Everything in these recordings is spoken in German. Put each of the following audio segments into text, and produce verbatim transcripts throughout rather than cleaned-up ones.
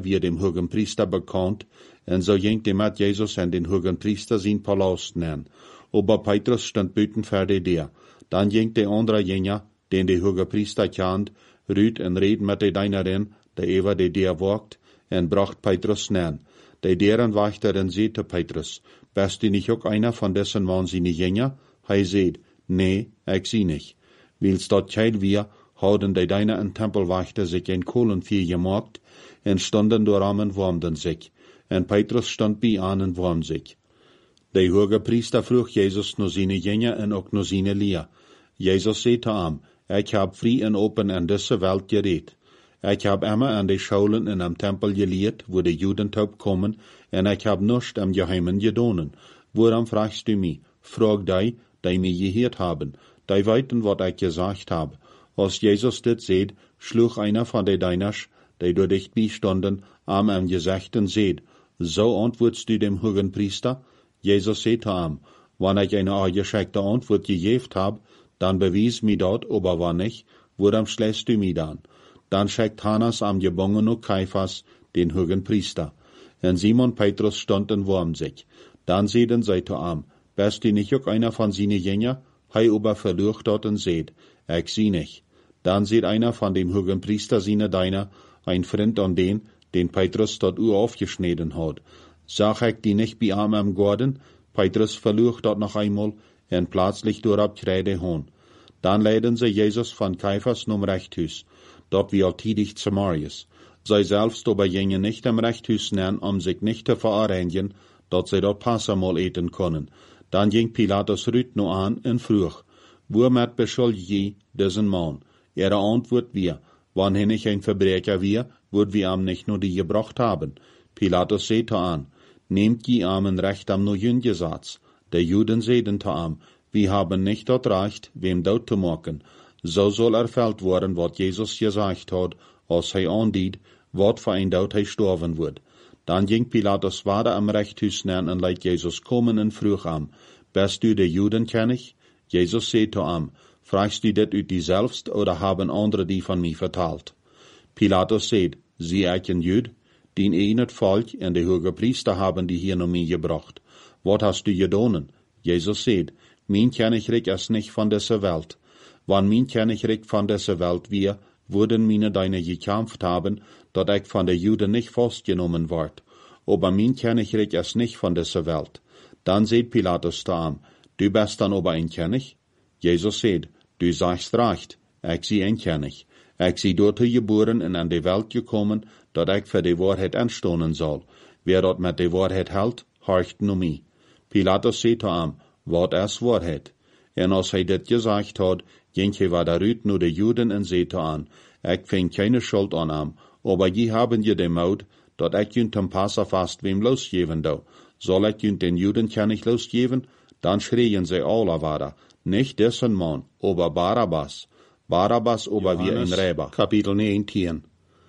wir dem hohen Priester bekannt, en so ging de met Jesus en den hohen Priester zijn Palast nemen. Aber Petrus stand buiten voor de deur. Dan ging de andere jenger, den de hoge Priester kent, ruut en reed met de dienarin, de over de deur wacht, en bracht Petrus neer. De deurenwachterin zei te Petrus, bist du nicht auch einer von dessen man seine Jünger? Hij zei, nee, ik zie nicht. Wils dat keil wir, hadden de deiner en tempelwachter sich ein Kohlenvier gemacht, en stonden door am en warmden sich. En Petrus stond bij aan en warm sich. De hoge Priester vroeg Jezus naar zijn Jünger en ook naar zijn leer. Jezus zei te hem, ik heb vrij en open in deze wereld gereed. Ik heb immer aan de scholen in am tempel geleerd, wo de Juden taub komen, en ik heb nichts am Geheimen gedonen. Waarom fragst du mich? Frag die, die mich geheerd haben. Die weten wat ik gesagt habe. Als Jezus dit zei, sloeg einer von de Dieners, die door dicht bijstonden, am am Gezicht en zei, so antwoordst du dem hohen Priester? Jezus zei te hem, wanneer ik een aangeschikte antwoord gegeven heb, dan bewijs mij dat, aber wanneer niet, waarom schlägst du mij dan? Dan schickt Hannas am gebongene Kaiphas, den hohen Priester. En Simon Petrus stond en warm sich. Dan zeiden zij te hem, bist du nicht auch einer von seinen Jünger? Hij aber verlucht dort en zeid, ik zie nicht. Dan zeid einer von dem hohen Priester seine Diener, ein Freund an den, den Petrus dort u aufgeschnitten hat. Sag ich die nicht bei ihm am Garten? Petrus verlucht dort noch einmal, en plötzlich durchab kreide hon. Dan leiden sie Jesus von Kaiphas nom Rechthuis, dort wie altidig zu Marius. Zij selbst aber gingen nicht am Rechthuis nähen, um sich nicht zu verarrangieren, dat sie dort Passamal eten können. Dan ging Pilatus Rüt no an en vroeg, womit beschuldigt je diesen Mann? Ihre Antwort wir, wann hin ich ein Verbrecher wir, würd wir am nicht nur die gebracht haben. Pilatus sagte an, nehmt je am Recht am neuen Gesetz. Der Juden seiden te am, wir haben nicht dort Recht, wem dort zu machen. So soll erfüllt worden, wat Jesus gesagt hat, als hij andiet, wat für ein Dort hij sterben wird. Dan ging Pilatus weiter am Rechthuis nähen en leid Jesus kommen en vroeg am, bist du der Judenkönig? Jesus zei te am, fragst du dit uit die selbst, oder haben andere die von mir vertalt? Pilatus zei, zie ik een Jud? Den een het volk en de hoge Priester haben die hier naar mij gebracht. Wat hast du gedonen? Jesus zei, mein Königreich ist nicht von dieser Welt. Wann mein Königreich von dieser Welt wir, würden meine Deine gekämpft haben, dat ich von der Juden nicht festgenommen ward. Aber mein Königreich ist nicht von dieser Welt. Dann seht Pilatus da am, du bist dann aber ein König? Jesus seht, du sagst recht, ich sie ein König. Ich sie dort geboren und an die Welt gekommen, dat ich für die Wahrheit anstonen soll. Wer dort mit die Wahrheit hält, horcht nur mich. Pilatus seht da am, wat ist Wahrheit? En als hij dit gesagt hat, ging hij weiter nur de Juden en zeete an, ik vind keine Schuld an hem, aber je haben je de Maut, dat ik junt am Passafast wem losgeven dou. Soll ik junt den Judenkönig losgeven? Dan schreien sie alle weiter, nicht dessen Mann, aber Barabbas. Barabbas aber wie ein Räber. Kapitel neunzehn.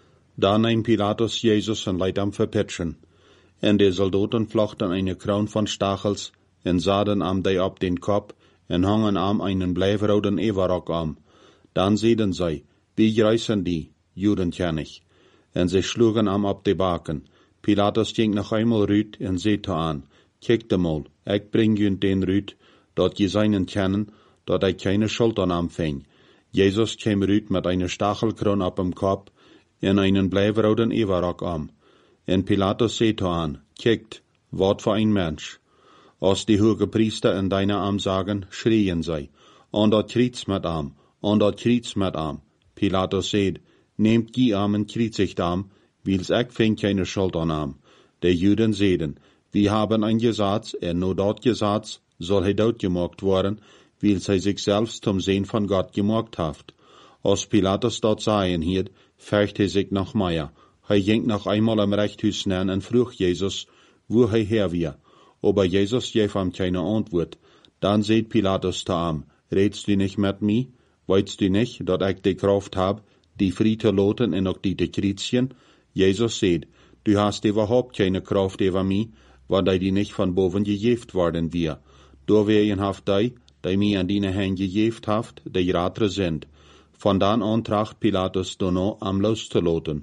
Da nahm Pilatus Jesus en leidt am verpitschen. En de Soldaten flochten eine Kroon von Stachels, en saden am die op den Kopf, en hangen am einen blijfroden Everrock am. Dan zeiden zij, wie reißen die, Judenkönig? En sie schlugen am op de baken. Pilatus ging noch einmal rüt en zeete an, kijkt mal, ik bring junt den rüt, dat je seinen kennen, dat ik keine Schuld an am fing. Jesus käm rüt mit einer Stachelkron op dem Kopf, en einen blijfroden Everrock am. En Pilatus zeete an, kijkt, wat für ein Mensch. Als die hoge Priester in deiner Arm sagen, schrien sie, und dat kriets mit am, und dat kriets mit am. Pilatus seht, nehmt die Armen kriezigt am, wils ik fing keine Schuld an am. Der Juden seiden, wir haben ein Gesetz, en nur dat Gesetz soll hij dood gemacht worden, wils hij sich selbst zum Sehen von Gott gemacht haft. Als Pilatus dat sagen hielt, fürcht hij sich noch mehr. Hij ging noch einmal am Rechthuis nähen en vroeg Jesus, wo hij her wir. Aber Jesus gab ihm keine Antwort. Dann seht Pilatus da am, redst du nicht mit mir? Weißt du nicht, dat ich die Kraft hab, die frei zu loten en auch die te kriezien? Jesus seht, du hast überhaupt keine Kraft über mich, weil die nicht von boven gegeben worden wir. Door wegen haft die, die mir an deine Hände gegeben haft, die Ratere sind. Von dann an tracht Pilatus dono am loszulaten.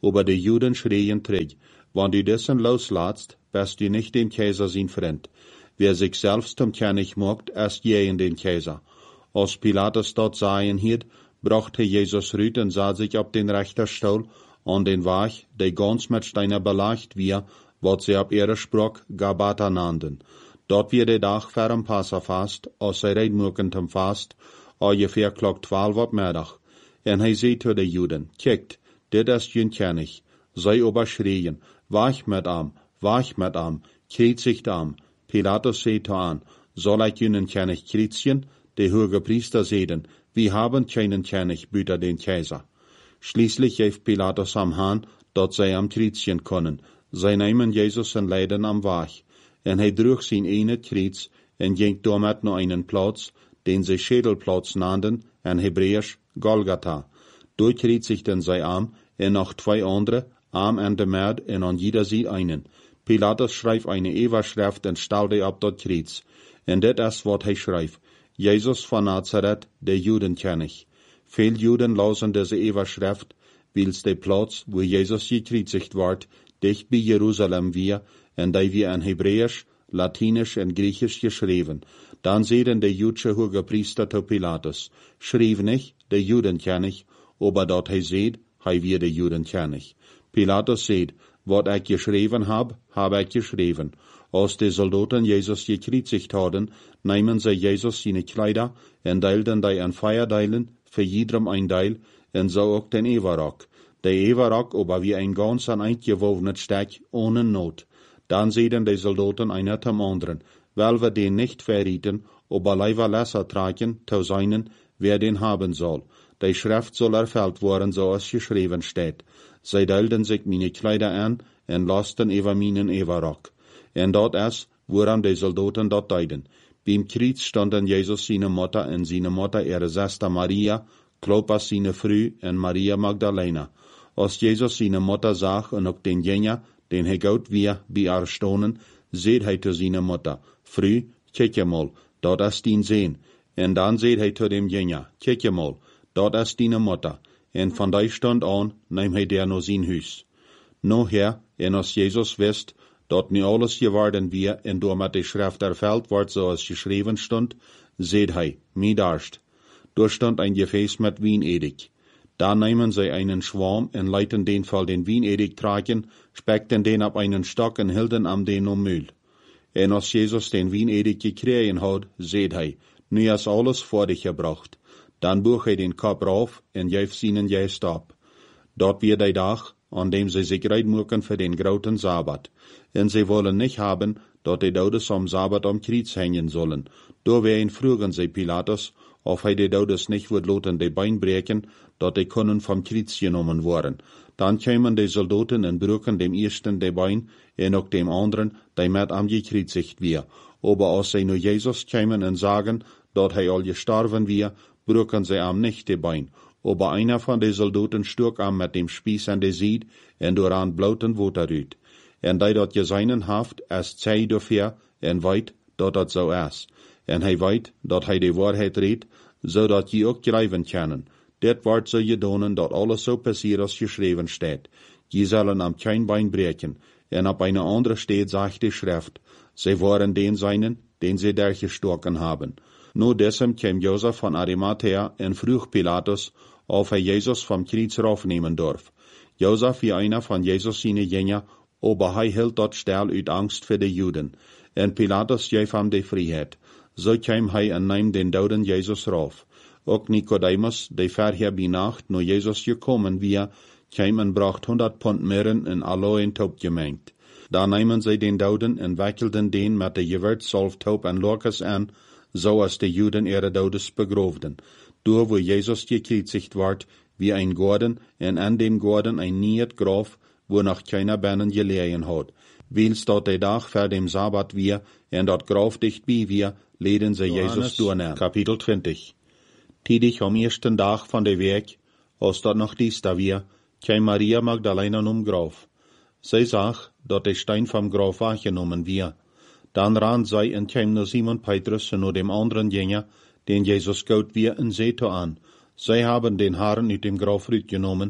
aber die Juden schrien träg, wenn du dessen loslatst, bist du nicht dem Kaiser sein Freund. Wer sich selbst zum König macht, ist gegen den Kaiser. Als Pilatus dort sagen hielt, brachte Jesus rüt und sah sich auf den Richterstuhl an den Weg, der ganz mit Steiner belagt wir, wat sie ab ihrer Sprach Gabata nannten. Dort wird der Tag vor dem Passafast, als sie reitmucken zum Fast, ungefähr klock twaalf op middag. En hij zei zu de Juden, kijkt, dit is jun König. Zij aber schreien, wach mit am, wach mit am, kreuzigt am. Pilatus zei zu an, soll ich jenen König kreuzigen? De hoge Priester zeiden, wir haben keinen König, büter den Kaiser. Schließlich heeft Pilatus am Hahn, dat zij am kreuzigen können. Zij nemen Jesus en leiden am Weg. En hij droeg zijn ene kreuz en ging damit naar einen Platz, den sie Schädelplatz nannten, en Hebräisch Golgatha. Dort kreuzigten zij am, en noch zwei andere, am en de Merd en an jeder sie einen. Pilatus schreef eine Eberschrift en stalde ab dort Kreuz. En dit is wat hij schreef, Jesus von Nazareth, der Judenkönig. Veel Juden lasen diese Eberschrift, wils der Platz, wo Jesus gekreuzigt ward, dicht bei Jerusalem wir, en die wir in Hebräisch, Latinisch en Griechisch geschrieben. Dann sehen der jüdische Hohepriester zu Pilatus, schrieb nicht, der Judenkönig, aber dort hij seht, hij wir der Judenkönig. Pilatus seht, wat ich geschrieben hab, hab ich geschrieben. Als die Soldaten Jesus gekreuzigt hadden, nehmen sie Jesus seine Kleider en deilten die in Feierdeilen, für jedem ein Deil, en so auch den Everrock. Der Everrock aber wie ein ganz an eingewovenes Steck, ohne Not. Dann sehen die Soldaten einer zum anderen, weil wir den nicht verrieten, aber leider lesser tragen, zu seinen, wer den haben soll. Die Schrift soll erfüllt worden, so es geschrieben steht. Sie deilten sich meine Kleider an, en lasten über meinen Everrock. En dort ist, woran die Soldaten dort deiden. Beim Kreuz standen Jesus seine Mutter en seine Mutter ihre Schwester Maria, Klopas seine Frau en Maria Magdalena. Als Jesus seine Mutter sah und auch den Jünger, den hij goud wir bij haar stonen, zeed hij zu seine Mutter, Frau, kijk je mal, dat is dien Sehn. En dan zeed hij zu dem Jünger, kijk je mal, dat is dien Mutter. En van die stund aan, neem hij der naar zijn huis. No her, en als Jesus wist, dat nu alles geworden wir, en door met de schrift erfüllt wordt zoals geschreven stond, zeed hij, mi darst. Door stond ein Gefäß mit Wienedig. Da nehmen sie einen Schwarm en leiten den voll den Wienedig tragen, speckten den ab einen Stock en hielten am den um Mühl. En als Jesus den Wienedig gekriegen hat, seht hij, nu is alles vor dich gebracht. Dann buch hij den Kopf rauf en geef seinen Geist ab. Dort wird der Tag, an dem sie sich reitmucken für den großen Sabbat. En sie wollen nicht haben, dat die Todes am Sabbat am Kreuz hängen sollen. Doorwegen frugen sie Pilatus, of hij de Todes nicht wird loten de Bein breken, dat die können vom Kreuz genommen worden. Dann kämen die Soldaten en brücken dem ersten de Bein, en auch dem anderen, die mit am gekreuzigt wir. Aber als sie nur Jesus kämen en sagen, dat hij al gestorben wir, brücken sie am nicht de Bein. Aber einer von den Soldaten stuk am mit dem Spieß an de Sied, en doran blauten Water rüt. En die dat geseinen haft, es zei dafür, en weit, dat dat so is. En hij weet, dat hij de waarheid redt, zodat je ook schrijven kunnen. Dit wordt zo gedonen, dat alles so passiert, als geschreven steht. Je zullen am kein Bein breken. En op eine andere steht, sagt die Schrift, sie waren den seinen, den sie der gestorken haben. Nur desem kam Josef von Arimathea en vroeg Pilatus, of er Jesus vom Kreuz raufnehmen darf. Josef wie einer von Jesus seine Jünger, aber hij hield dat stil uit Angst für die Juden. En Pilatus geef hem de vrijheid. So kam hij en neem den doden Jesus rauf. Ook Nicodemus, der vorher bei Nacht nur Jesus gekommen wir, kam en bracht hundert Pfund Mirren en Aloe Taub gemengt. Da nemen sie den doden en wickelten den mit der Gewürzsalf Taub en Lorkes an, so als die Juden ihre Todes begroften. Door wo Jesus gekreuzigt ward, wie ein Gordon, en an dem Gordon ein niet Graf, wo noch keiner Beinen gelegen hat. Wils dort der Tag vor dem Sabbat wir, en dort Graf dicht bei wir, leden sie Jesus durchnehmen. Kapitel zwanzig. Tidig am ersten Tag von der Weg, als dort noch dies da wir, kam Maria Magdalena um Graf. Sie sah, dort der Stein vom Graf wahrgenommen wir. Dann ran sie und kam nur Simon Petrus und nur dem anderen Jünger, den Jesus gaut wir in Seto an. Sie haben den Haaren uit dem Graf genommen,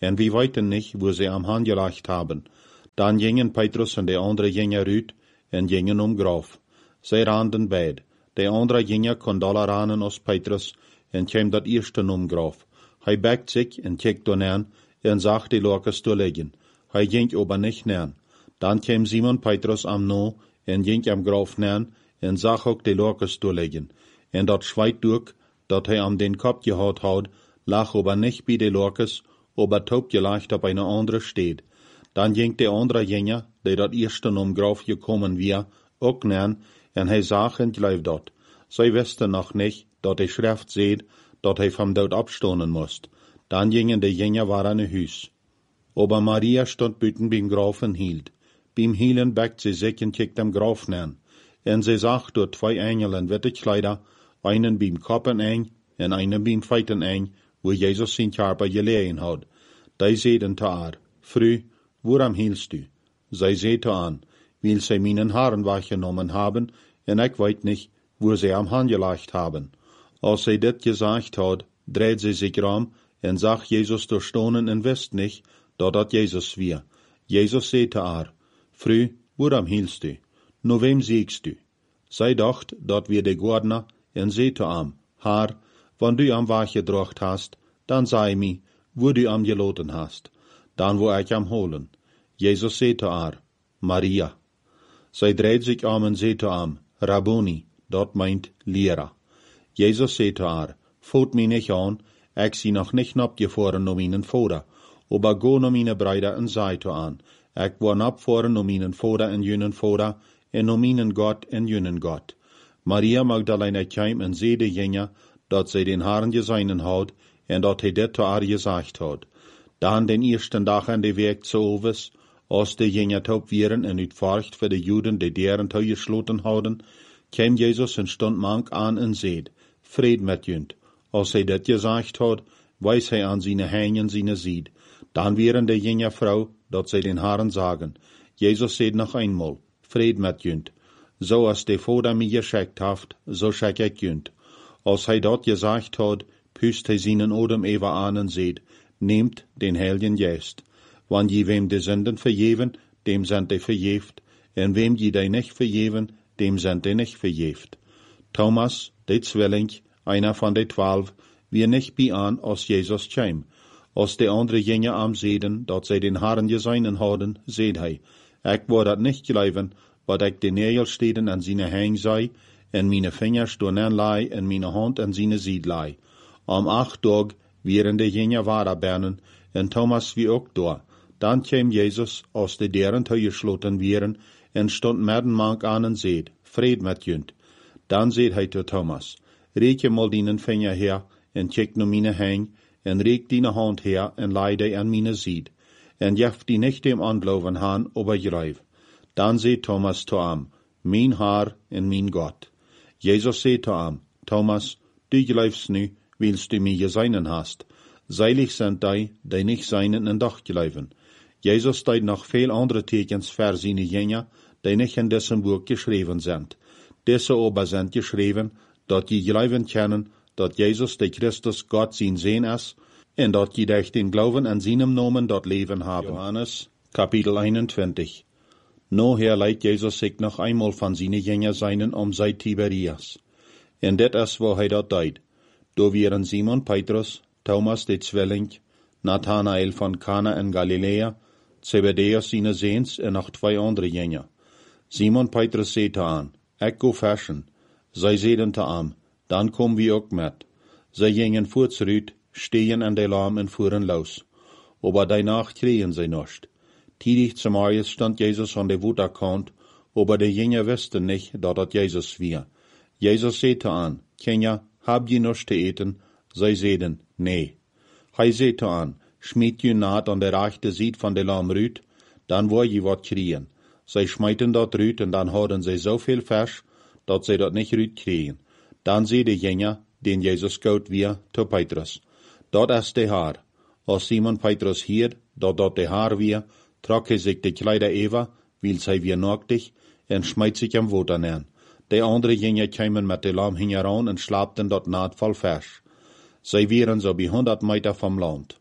en wie weten nicht, wo sie am Hand gelegt haben. Dann gingen Petrus und der andere Jünger rüt, en gingen um Graf. Sie randen beid. Der andere Jünger kon doller ranen als Petrus, en kwam dat eerste um Graf. Hij bekt sich en kijkt dan aan, en zag die lokes te liggen. Hij ging aber nicht nern. Dan kwam Simon Petrus am no, en ging am Graf nern, en zag ook die lokes te liggen. En dat schweit durch, dat hij am den Kopf gehad had, lag aber nicht bij de lokes, aber taub gelegt op eine andere steed. Dan ging der andere Jünger, der dat eerste um Graf gekommen wie, ook nern, en hij zag en gleef dat. Zij wisten nog nicht, dat de Schrift seht, dat hij vom Dood abstonen moest. Dan gingen de Jünger war aan huis. Aber Maria stond buiten beim Graf en hield. Beim hielen bekt sie sich en kijkt am Graf nern. En sie zag door twee engelen witte kleider, einen beim Koppen eng, en einen beim Feiten eng, wo Jesus zijn Körper gelegen had. Die zeiden te haar, Frau, woran hielst du? Zij zeete aan, weil sie meinen Haaren weggenommen haben, en ik weet nicht, wo sie am Hand gelegt haben. Als sie dit gesagt had, dreht sie sich rum, en zag Jesus door stonen en wist nicht, dat dat Jesus wie. Jesus zeete haar, Frau, woran hielst du? No wem siegst du? Zij dacht, dat wir de Gordner, en zeete am, haar, wann du am Wach gedrocht hast, dan sei mi, wo du am geloten hast, dan wo ich am holen. Jesus zeete haar, Maria. Zij dreht sich am en zeete am, Rabboni, dat meint Lehrer. Jesus zeete haar, voet mi nicht an, ich sie noch nicht abgefahren um ihnen Vater, aber go um ihnen Brüder en zeite an, ich war abfahren um ihnen Vater en jünen Vater, en um ihnen Gott en jünen Gott. Maria Magdalena kwam en zei de Jünger, dat zij den Herrn geseinen had, en dat hij dit te haar gesagt had. Dan den eersten dag aan de week zu overs, als de Jünger taub wieren en uitvarcht voor de Juden, die deren te gesloten houden, kwam Jesus en stond mank aan en zeid, Fried met junt. Als hij dit gesagt had, wees hij aan zijn hängen zijn zied. Dan wieren de Jünger vrouw, dat zij den Herrn sagen. Jesus zeid nog eenmaal, Fried met junt. Zo als de Vader mij geschickt haft, so schick ik junt. Als hij dat gesagt had, pust hij zijn odem even aan en zeid, Nehmt den Heiligen Geist. Wann je wem de Sünden vergeven, dem sind die verjeft, en wem je die nicht vergeven, dem sind die nicht verjeft. Thomas, de Zwilling, einer von de twaalf, wie nicht bei an, als Jesus kwam. Als de andere Jünger am zeiden, dat zij den Herrn geseinen hadden, zeid hij, ik wou dat nicht geloven, wat ik de Nägelsteden an seine Hang sei, en meine Fingers door lei, en meine Hand an seine Sied lei. Am acht Tag wären de Jünger wahrer bernen, en Thomas wie ook door. Dan kwam Jesus, als de deren te gesloten wären, en stond middenmank aan en zeid, Fried met junt. Dan zeid hij te Thomas, reik je mal dinen Finger her, en kijk no meine Hang, en reik dine Hand her, en lei die an meine Sied. En jef die nicht dem Anglauben han, aber grijf. Dan zeid Thomas te am, mijn Haar en mijn Gott. Jesus zeid te am, Thomas, du glijfst nu, willst du mir geseinen hast. Seilig sind die, die nicht seinen en doch gleifen. Jesus deed noch veel andere tekens für seine Jünger, die nicht in diesem Buch geschrieben sind. Diese aber sind geschrieben, dat je gleifen kennen, dat Jesus de Christus Gott sein Sehn ist, en dat je durch den Glauben an seinem Namen dort Leben haben. Johannes, Kapitel einundzwanzig. Noher leidt Jesus sich noch einmal von seinen Jünger seinen um seit Tiberias. En dit is wo hij dat deed. Do wären Simon Petrus, Thomas de Zwilling, Nathanael von Kana in Galiläa, Zebedeus seine Seens en noch zwei andere Jünger. Simon Petrus zeete aan, ik go fischen. Zij zeiden te am, dan kom wie ook met. Zij gingen voortseruit, stehen an de Lahm en fuhren los. Aber danach kregen zij nicht. Tidig zum Morgens stand Jesus an de Wutterkant, aber de Jünger wisten nicht, dat dat Jesus war. Jesus zeete aan, Kinder, hab je nichts te eten? Zij zeiden, nee. Hij zeete aan, schmiet je naad an de rechte Seite van de Lamm ruut, dan wou je wat kriegen. Zij schmeiten dat ruut en dan hadden zij zoveel vers, dat zij dat niet ruut kriegen. Dan zei de Jünger, den Jesus goud weer, te Petrus, dat is de Haar. Als Simon Petrus hier, dat dat de Haar weer, trok hij zich de kleider even, weil zij weer naaktig, en schmeit zich am Water neer. De andere Jünger kwamen met de Lamm hingeran en slaapten dat naad vol vers. Zij waren so bij honderd Meter vom Land.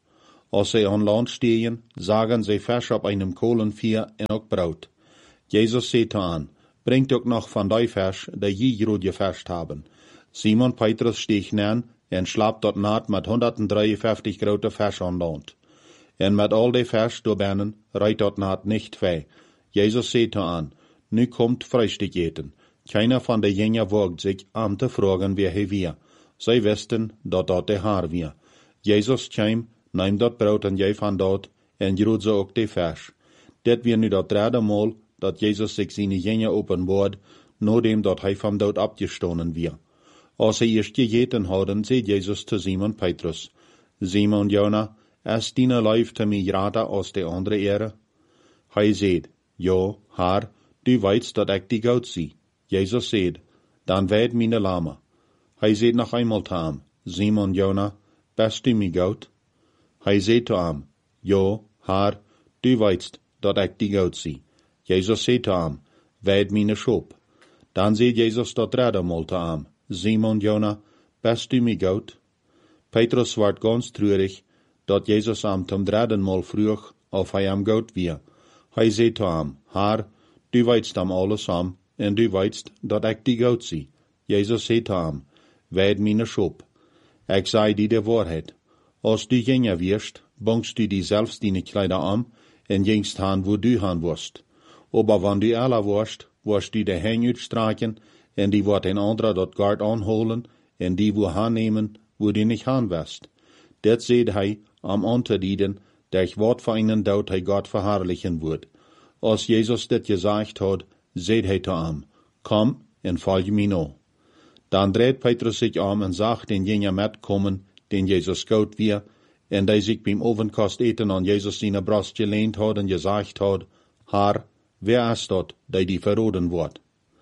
Als sie aan land stehen, zagen sie Fisch op einem kolenvier en ook brood. Jesus sagte an, bringt ook noch van die Fisch, die je groot gefischt haben. Simon Petrus steeg neer en slaap dort naad met honderddrieënvijftig grote Fisch aan land. En met al die Fisch doorbinnen, reit dort naad nicht weh. Jesus sagte an, nu kommt Frühstück eten. Keiner von den Jüngern wagt sich an zu fragen, wer er wir. Sie wussten, dat dat der Herr wir. Jesus kwam, nahm dat brood en jij van dat, en groot ze ook de Fisch. Dit weer nu dat derde Mal, dat Jesus sich seine Jünger openbaart, nachdem dat hij vom dood abgestoßen wir. Als sie erst gegeten hadden, zei Jesus zu Simon Petrus, Simon Jona, is deine Leifte mij grater als de andere Ehre? Hij zei, ja, Herr, du weißt, dat ik die goud zie. Jesus zei, dan weet meine Lama. Hij zei nog einmal zu ihm, Simon Jona, bist du mij goud? Hij zei zu ihm, ja, Herr, du weißt, dat ik die goud zie. Jesus zei zu ihm, weet meine Schop. Dan zei Jesus dat derde Mal zu ihm, Simon Jona, bist du mij goud? Petrus werd ganz treurig, dat Jesus am zum dritten Mal vroeg, of hij am goud wie. Hij zei zu ihm, Herr, du weißt am alles am, en du weißt, dat ik die goud zie. Jesus zei zu ihm, weet meine Schop. Ik zei die de waarheid. Als du jünger wirst, bangst du die selbst deine Kleider an, en gingst han, wo du han wirst. Aber wenn du aller wirst, wirst du de Hänge uitstreichen, en die wordt een andere dat Gard aanholen, en die wo han nemen, wo du nicht han wirst. Dat seht hij am Unterdieden, der ich wort für einen Daut hij Gott verherrlichen wird. Als Jesus dit gesagt hat, seht hij zu ihm, komm en folge mir noch. Dann dreht Petrus sich um en sagt den Jünger mitkommen, den Jesus goud wir, en die sich beim Ovenkost eten an Jesus seine Brust gelehnt hat en gesagt hat, Herr, wer ist dort, der die verroden wird?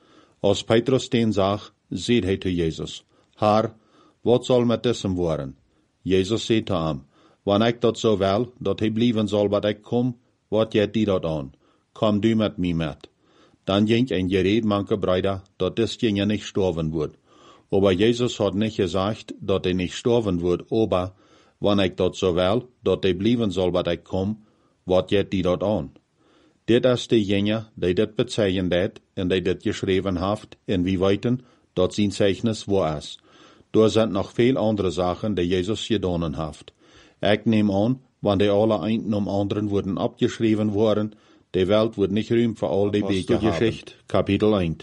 Als Petrus den sagt, seht hij zu Jesus, Herr, wat soll mit diesem worden? Jesus sagt zu ihm, wann ich dat so will, dat hij blijven soll, wat ik kom, wat jet die dat an? Komm du mit mir mit. Dann ging ein Gerät manche Brüder, dat das Jünger nicht sterben wird. Aber Jesus hat nicht gesagt, dat er nicht sterben wird, aber, wann ich dat so will, dat hij blijven soll, wat ik kom, wat jet die dat an? Dit is de Jünger, die dit bezeichnet het, en die dit geschreven haft, en wie weten, dat zijn Zeichnis wahr is. Daar sind noch veel andere Sachen, die Jesus gedaan haft. Ik neem aan, wann die alle einen um anderen wurden abgeschrieben worden, die Welt wird nicht Ruhm für all die Bücher Geschichte, Kapitel eins.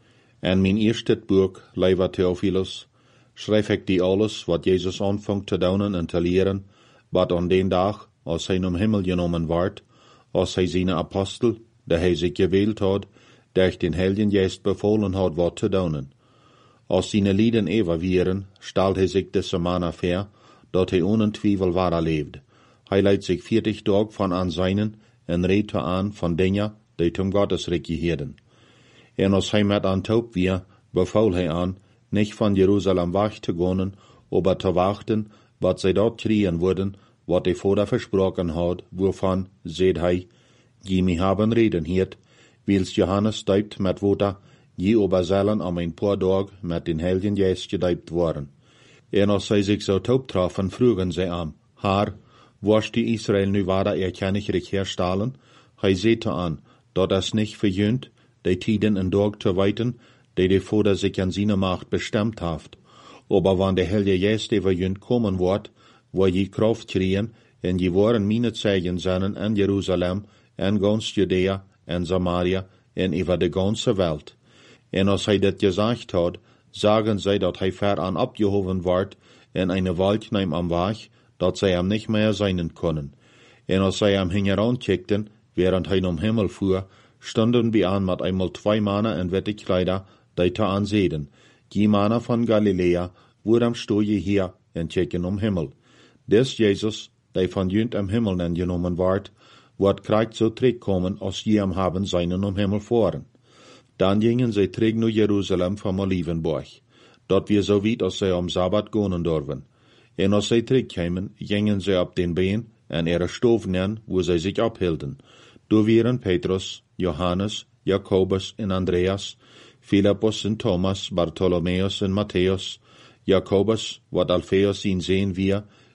En mijn eerste Buch, lieber Theophilus, schrijf ik die alles, wat Jesus anfangt te doen en te leren, wat an den Tag, als hij um Himmel genomen werd, als hij zijn Apostel, der hij zich gewählt had, durch den Heiligen Geist befohlen had wat te doen. Als seine Lieden ever wieren, stelt hij zich deze Mann ver, dat hij ohne Twijfel wahrer lebt. Hij leidt zich vierzig Tage von an seinen, en redt aan van dingen, die zum Gottesreich gehören. En als hij met aan taub wir, befahl hij aan, nicht von Jerusalem weg te gaan, aber te wachten, wat zij dort kriegen würden, wat hij vorher versprochen had, wovon, seht hij, je mi haben reden hiert, wils Johannes deupt met water, je aber zullen am ein paar Tag met den Heiligen Geist gedeupt worden. En als zij zich zo taub trafen, frugen zij aan, Herr, wirst die Israel nu wahrer erkennlich herstellen? Hij sehte an, dat es nicht verjönt, die Tiden en Tag zu weiten, die die Vater sich an seine Macht bestimmt haft. Aber wann der Heilige Geist verjönt kommen wird, wo je Kraft kriegen, en je waren meine Zeichen sein in Jerusalem, en ganz Judäa, en Samaria, en über die ganze Welt. En als hij dit gesagt hat, sagen sie, dat hij ver an abgehoben wird, in eine Waldkneim am Weg, dat zij hem nicht mehr sein können. En als zij hem hingerankijkten, während hij um Himmel fuhr, standen wir an mit einmal zwei Männer in wette Kleider, die te ansehen. Die Männer von Galiläa, wurden stoje hier en kijken um Himmel. Des Jesus, die von jünt am Himmel genommen ward, wird kriegt so zurückkommen, als je am haben seinen um Himmel fahren. Dann gingen sie zurück nach Jerusalem vom Olivenberg, dort wir so weit, als sie am Sabbat gehen dürfen. En als sie zurückkamen, gingen sie ab den Bein en ihre Stoven, wo sie sich abhielten. Da waren Petrus, Johannes, Jakobus en Andreas, Philippus en Thomas, Bartholomäus en Matthäus, Jakobus, wat Alphaeus ihn sehen wir,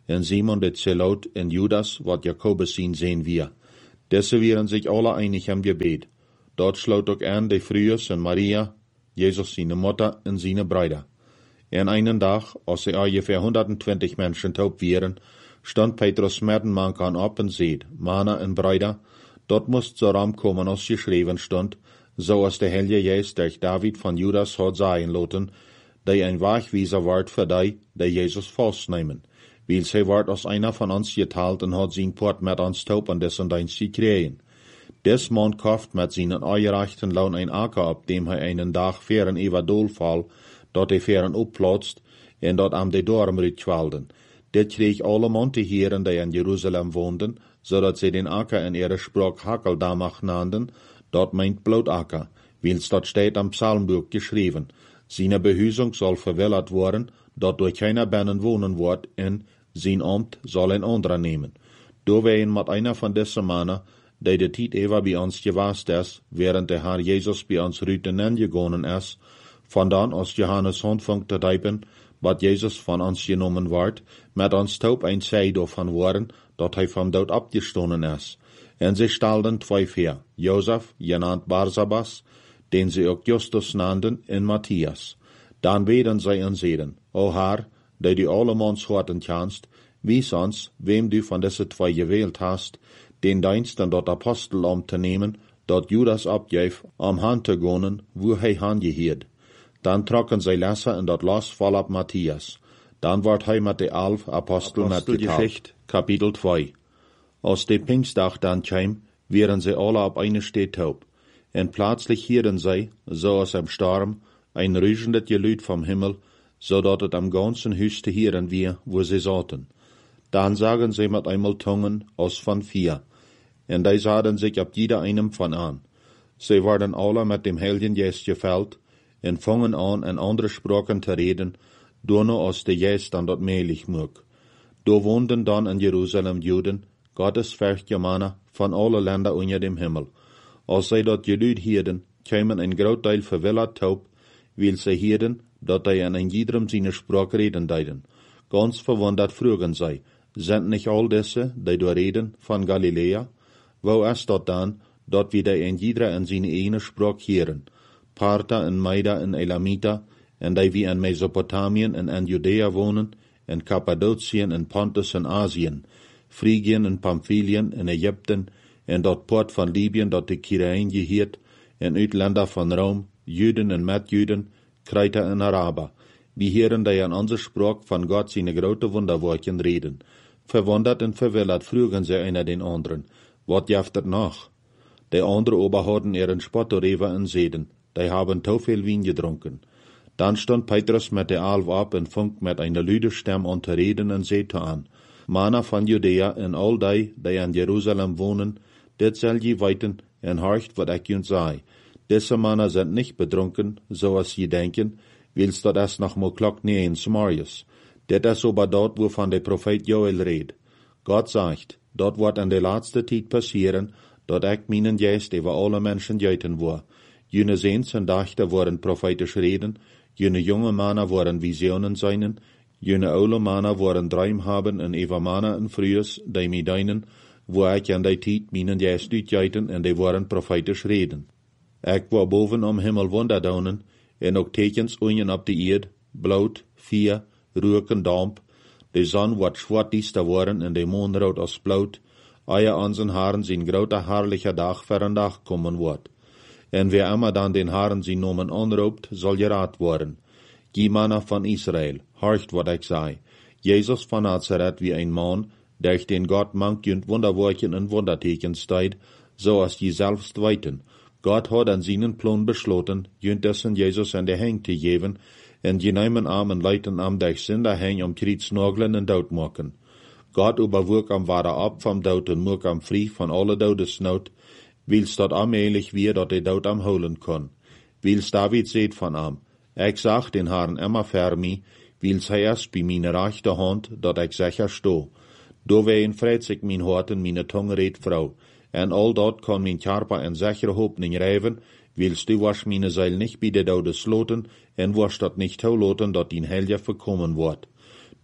en Simon de Zelot en Judas, wat Jakobus zien sehen wir. Desse waren sich alle einig am Gebet. Dort sloot ook aan de Fruus en Maria, Jesus seine Mutter en seine Brüder. En einen Dag, als er ungefähr hundertzwanzig Menschen taub waren, stand Petrus met een man aan op en zeid, Mana en Brüder, dort moest zo ram komen als geschreven stond, zoals de Heilige Geest durch David van Judas had zeggen laten, die een Wegweiser wordt voor die, die Jesus vastnemen. Weil hij wordt als einer van ons geteilt en had zijn poort met ons taub en dessen dienst gekregen. Des man kauft met zijn eigerechten loon een akker, op dem hij einen Dag veren ewa doolval, dat hij veren opplotst, en dat am de dorm uitkwalden. Dit kreeg alle monte heren die in Jeruzalem woonden, zodat zij den akker in ihre Sprach Hakeldamach nannten, dat meint Bloutacker, wils dat steht am Psalmbuch geschrieben. Seine Behuisung soll verwillert worden, dat durch keiner binnen wohnen wordt, en zijn Amt soll ein anderer nehmen. Do wein met einer van deze mannen, die de tijd ever bij ons geweest is, während der Herr Jesus bij ons rüten angegangen is, vandaan als Johannes aanvangt te typen, wat Jesus van ons genomen wordt, met ons taub een zij daarvan worden, dat hij van dood opgestonden is. En ze stelden twee voor, Jozef, genannt Barsabas, den ze ook Justus nannten, en Matthias. Dan werden zij en zeiden, O Herr, die du allemans harten kannst, wies ons, wem du van deze twee gewählt hast, den Dienst en dat Apostel om te nemen, dat Judas opgeef, om han te gonen, wo hij han geheerd. Dan trokken zij lessen en dat los vol op Matthias. Dan wordt hij met de elf Apostel metgeteld. Kapitel twee. Als de Pfingstdag dan kwam, waren zij alle op eine Stee taub. En plötzlich hielden zij, zoals am Sturm, ein rüschendes Geluid vom Himmel, zodat het am ganzen Huis te hieren wie, wo sie zaten. Dan sagen sie mit einmal Tungen als von vier, en die sahen sich ab jeder einem von an. Sie waren alle mit dem Heiligen Geist gefällt, en fangen an, in andere Sprachen te reden, nur als der Geist dann dort mählich mög. Do woonden dann in Jerusalem Juden, Gottesfürchtige Männer von alle Länder unter dem Himmel. Als sie dort Geluid hielden, kämen ein Großteil verwillert taub, weil sie hielden, dat die in ein jedem seine Sprache reden deiden. Ganz verwundert frugen sie, sind nicht all diese, die do reden, von Galiläa? Wo ist dat dann, dat wir die in jeder in seine eine Sprache hören? Parther en Meida en Elamita, en die wie in Mesopotamien en in Judäa wohnen, en Kappadokien en Pontus en Asien, Phrygien en Pamphylien en Ägypten, en dat poort van Libyen dat de Kyrein geheert, en Uitländer van Rom, Juden en Metjuden, Kreiter en Araber. Wir hören die an onze Sprach von Gott seine grote Wunderwerken reden. Verwundert en verwillert frugen sie einer den anderen, wat jaft er noch? Die andere aber hadden ihren Spottorever en zeden, die haben to viel Wein getrunken. Dann stand Petrus mit der Alf ab und fängt mit einer lüde Stimme an zu reden und sagte an, Männer von Judäa en all die, die in Jerusalem wohnen, dit soll je weiten en horcht, wat ich uns sei. Diese Männer sind nicht betrunken, so als je denken, wils dat es noch mal klock neun Morgens. Dit is aber dort, wovon der Prophet Joel redt. Gott sagt, dort wird in der letzte Zeit passieren, dat ich meinen Geist über alle Menschen geiten wo. Jene Sehns und Dachter worden prophetisch reden, jene junge Männer worden Visionen seinen, jene aule Männer worden Träum haben en eva Männer en Frühes, die mi deinen, wo ich in der Zeit meinen Geist uitgeiten en die worden prophetisch reden. Ich war boven am Himmel wunderdaunen, en ook tekens unjen op de eerd, bloot, vier, rook en damp, de zon wordt zwart-diester worden en de maan rood als bloot, eie aan zijn haren zijn grote herrliche dag voor een dag komen wordt. En wie immer dan den Herren zijn nomen aanroept, zal geraad worden. Die Männer van Israel, horcht wat ik zei. Jesus van Nazareth wie een man, durch den Gott manchend Wunderwerken en Wundertekens deed, zoals je selbst weten. Gott hat an seinen Plan beschlossen, jündessen Jesus an der Heng te geven, en je nemen am en leiten am durch Sünder Heng om kriets nagelen en dood maken. Gott überwog am ware ab vom Dood en moek am vrij van alle dodesnood, wils dat allmählich wir dat de Dood am holen kon. Wils David seht van am, ik zag den Herrn immer ver mi, wils hij erst bij meine rechte hand, dat ik sicher sto. Do ween vreet ik mijn hart en meine tongue reed vrouw, en al dat kon mijn Körper en sichere Hoffnung reiven, wils du was meine Seil nicht bei der Dodes sloten, en was dat nicht toulaten, dat din Helge verkommen wordt.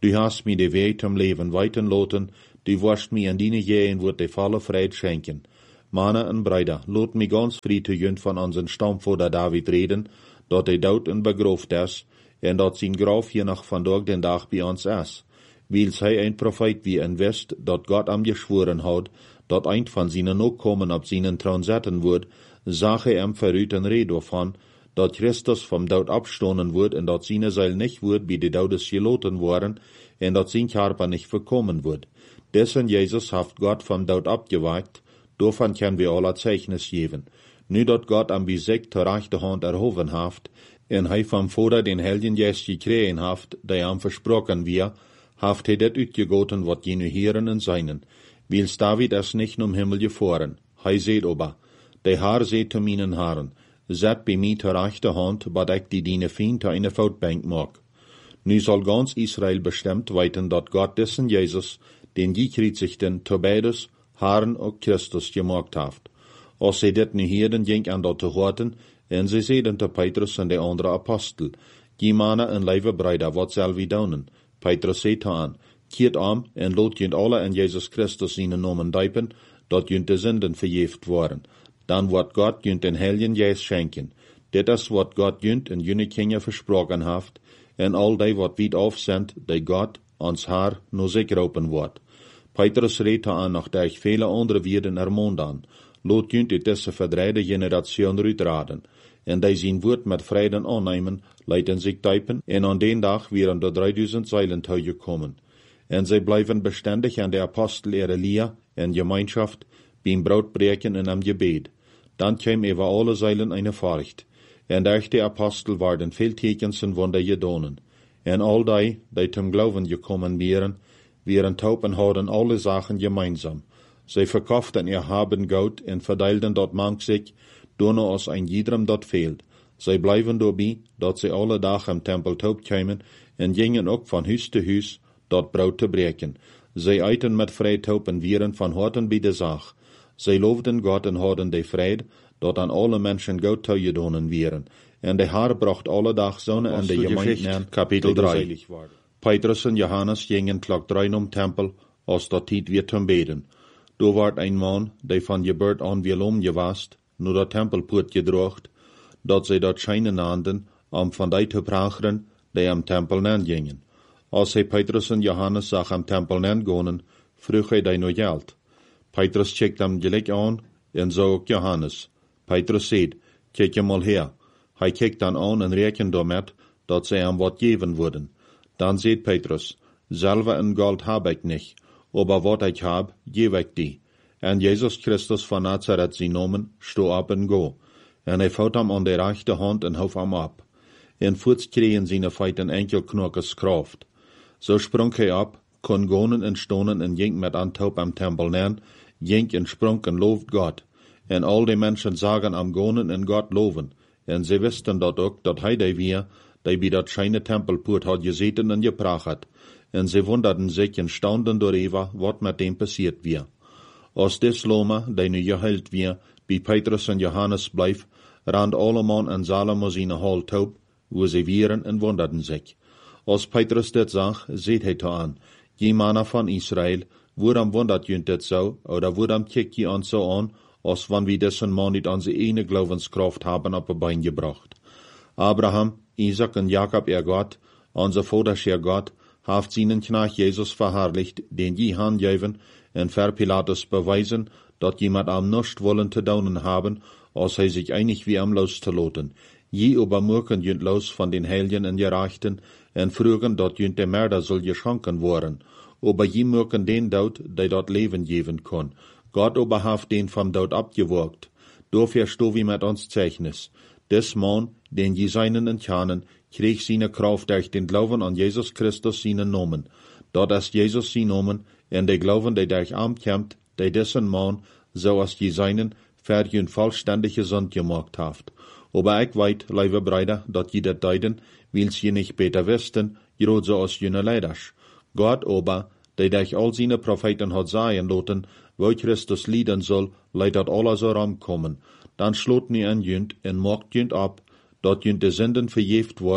Du hast mir de Weg zum Leben weiten loten, du wirst mir in deine Jähen wird de volle Freit schenken. Manne en Brüder, lot mi ganz früh von unseren Stammvater David reden, dat hij dood en begrooft is, en dat zijn graf hier nog vandaag den dag bij ons is. Wils hij een profeet wie en wist, dat God hem geschworen had, dat eind van zijn Nachkommen op zijn troon zetten wordt, zag hij hem vooruit een rede van, dat Christus vom dood abstonen wordt en dat zijn zeil niet wordt bij de doodes geloten worden, en dat zijn Körper niet verkommen wordt. Dessen Jezus heeft God vom dood abgeweckt, daarvan kunnen we alle Zeichnis geven. Nu dat God am Beseg ter rechte Hand erhoven haft, en hij vom Vader den Heiligen Geist gekregen haft, der am versprochen wir, haft hij dat uitgegoten wat jene Heeren en seinen. Wils David es nicht um Himmel gefahren. Hij seht ober, de Haar seht te minen Haaren, zet bij mij ter rechte Hand, bad ik die dine Feind te eine Voetbank mag. Nu soll ganz Israel bestimmt weten dat God dessen Jezus, den gekreuzigten, te beides, Haaren und Christus gemacht haft. Als zij dit nu hieren, ging aan dat te horen, en zij zeiden te Petrus en de andere apostel, die mannen en lieve bruider, wat zal we doen? Petrus zei te aan, keert om en laat junt alle in Jezus Christus zijn namen duipen, dat junt de zinden vergeeft worden. Dan wordt God junt den Heiligen Geist schenken. Dit is wat God junt in junne Kinder versprochen haft, en al die wat wiet afzendt, die God ons haar no zich roepen wordt. Petrus reed aan nog durch vele andere Wirden ermond aan. Laat junt uit deze verdreide generatie uitraden, en die zijn woord met vreden aannemen, leiden zich typen, en aan den dag waren de drieduizend zeilen gekomen. En zij blijven bestendig aan de apostel Elia en Gemeinschaft, beim Broodbreken en am Gebet. Dan kwam over alle zeilen eine Furcht, en durch de apostel waren veel tekens en wunder gedonen. En al die, die zum Glauben gekommen waren, waren taub en hadden alle Sachen gemeinsam. Zij verkauften ihr Haben Goud en verdeilten dat mank sich, doorno als ein jedem dat fehlt. Zij blijven daarbij, dat zij alle dagen im Tempel taub kwamen, en gingen ook van huis te huis, dat brood te breken. Zij eiten met vrij taub en wieren van harten bij de zaak. Zij loofden God en hadden de vrede, dat aan alle mensen Goud toegedonen wieren. En de Heer bracht alle dag zonne en de gemeenten, kapitel drie. Petrus en Johannes gingen klok drie om Tempel, als dat tijd weer te beden. Daar werd een man, die van Geburt aan wielom gewast, nur dat Tempelpoort gedrocht, dat zij dat schijnen naanden, om van die te pracheren, die am Tempel nen gingen. Als hij Petrus en Johannes zag am Tempel nen gonen, vroeg hij die no geld. Petrus checkt hem gelijk aan, en zo ook Johannes. Petrus zei, kijk je mal her. Hij kijkt dan aan en rekent daarmet, dat zij hem wat geven worden. Dan zei Petrus, selber en gold heb ik niet, aber wat ik heb, geef ik die. En Jezus Christus van Nazareth zijn nomen, sto op en go. En hij vouwt hem aan de rechte hand en hoef hem op. En voorts kregen zijn feiten enkel knokkes kracht. Zo sprong hij op, kon gonen en stonen en ging met antaup am Tempel nen, ging en sprong en looft God. En al die mensen zagen am gonen en God loven. En ze wisten dat ook, dat hij die weer, die bij dat scheine Tempelpoort had gezeten en gepracht had. En ze wunderden zich en staunden darüber, wat met dem passiert weer. Als des Loma, die nu geheilt weer, bij Petrus en Johannes bleef, rand alle man en Salomo zijn hal taub, wo ze wieren en wunderden zich. Als Petrus dit zag, zeet hij te aan, je mannen van Israël, waarom wundert junt dit zo, oder waarom kijkt je ons zo aan, als wann wir dessen man niet onze ene Glaubenskraft haben op een bein gebracht. Abraham, Isaac en Jacob, er Gott, onze vaders er Gott, haft seinen Knecht Jesus verherrlicht, den je handgeven, en ver Pilatus beweisen, dat jemand am nicht wollen te daunen haben, als hij zich einig wie am los te loten. Je übermurken junt los van den Heiligen en Gerechten, en frugen, dat junt de Mörder soll geschonken worden. Aber je murken den Dood, die dat Leben geben kon. Gott aber haft den vom Dood abgeworgt. Dafür sto wie mit uns Zeichnis. Des Mann, den je seinen entkernen, kreeg seine Kraft durch den Glauben an Jesus Christus seinen Namen. Dat ist Jesus sein Namen, en de Glauben, die durch arm kämmt, die dessen Mann, so als je seinen, für jün vollständige Sund gemacht haft. Aber ich weit, liebe Brüder, dat je dat deiden, wils je nicht beter wisten, gerade so als jüne Leiders. Gott aber, der durch all seine Propheten hat sagen lassen, wo Christus lieden soll, leidet alles so rankommen. Dann schlot nie an jünt en mocht jünt ab, dat jünt de Sünden verjeft worden,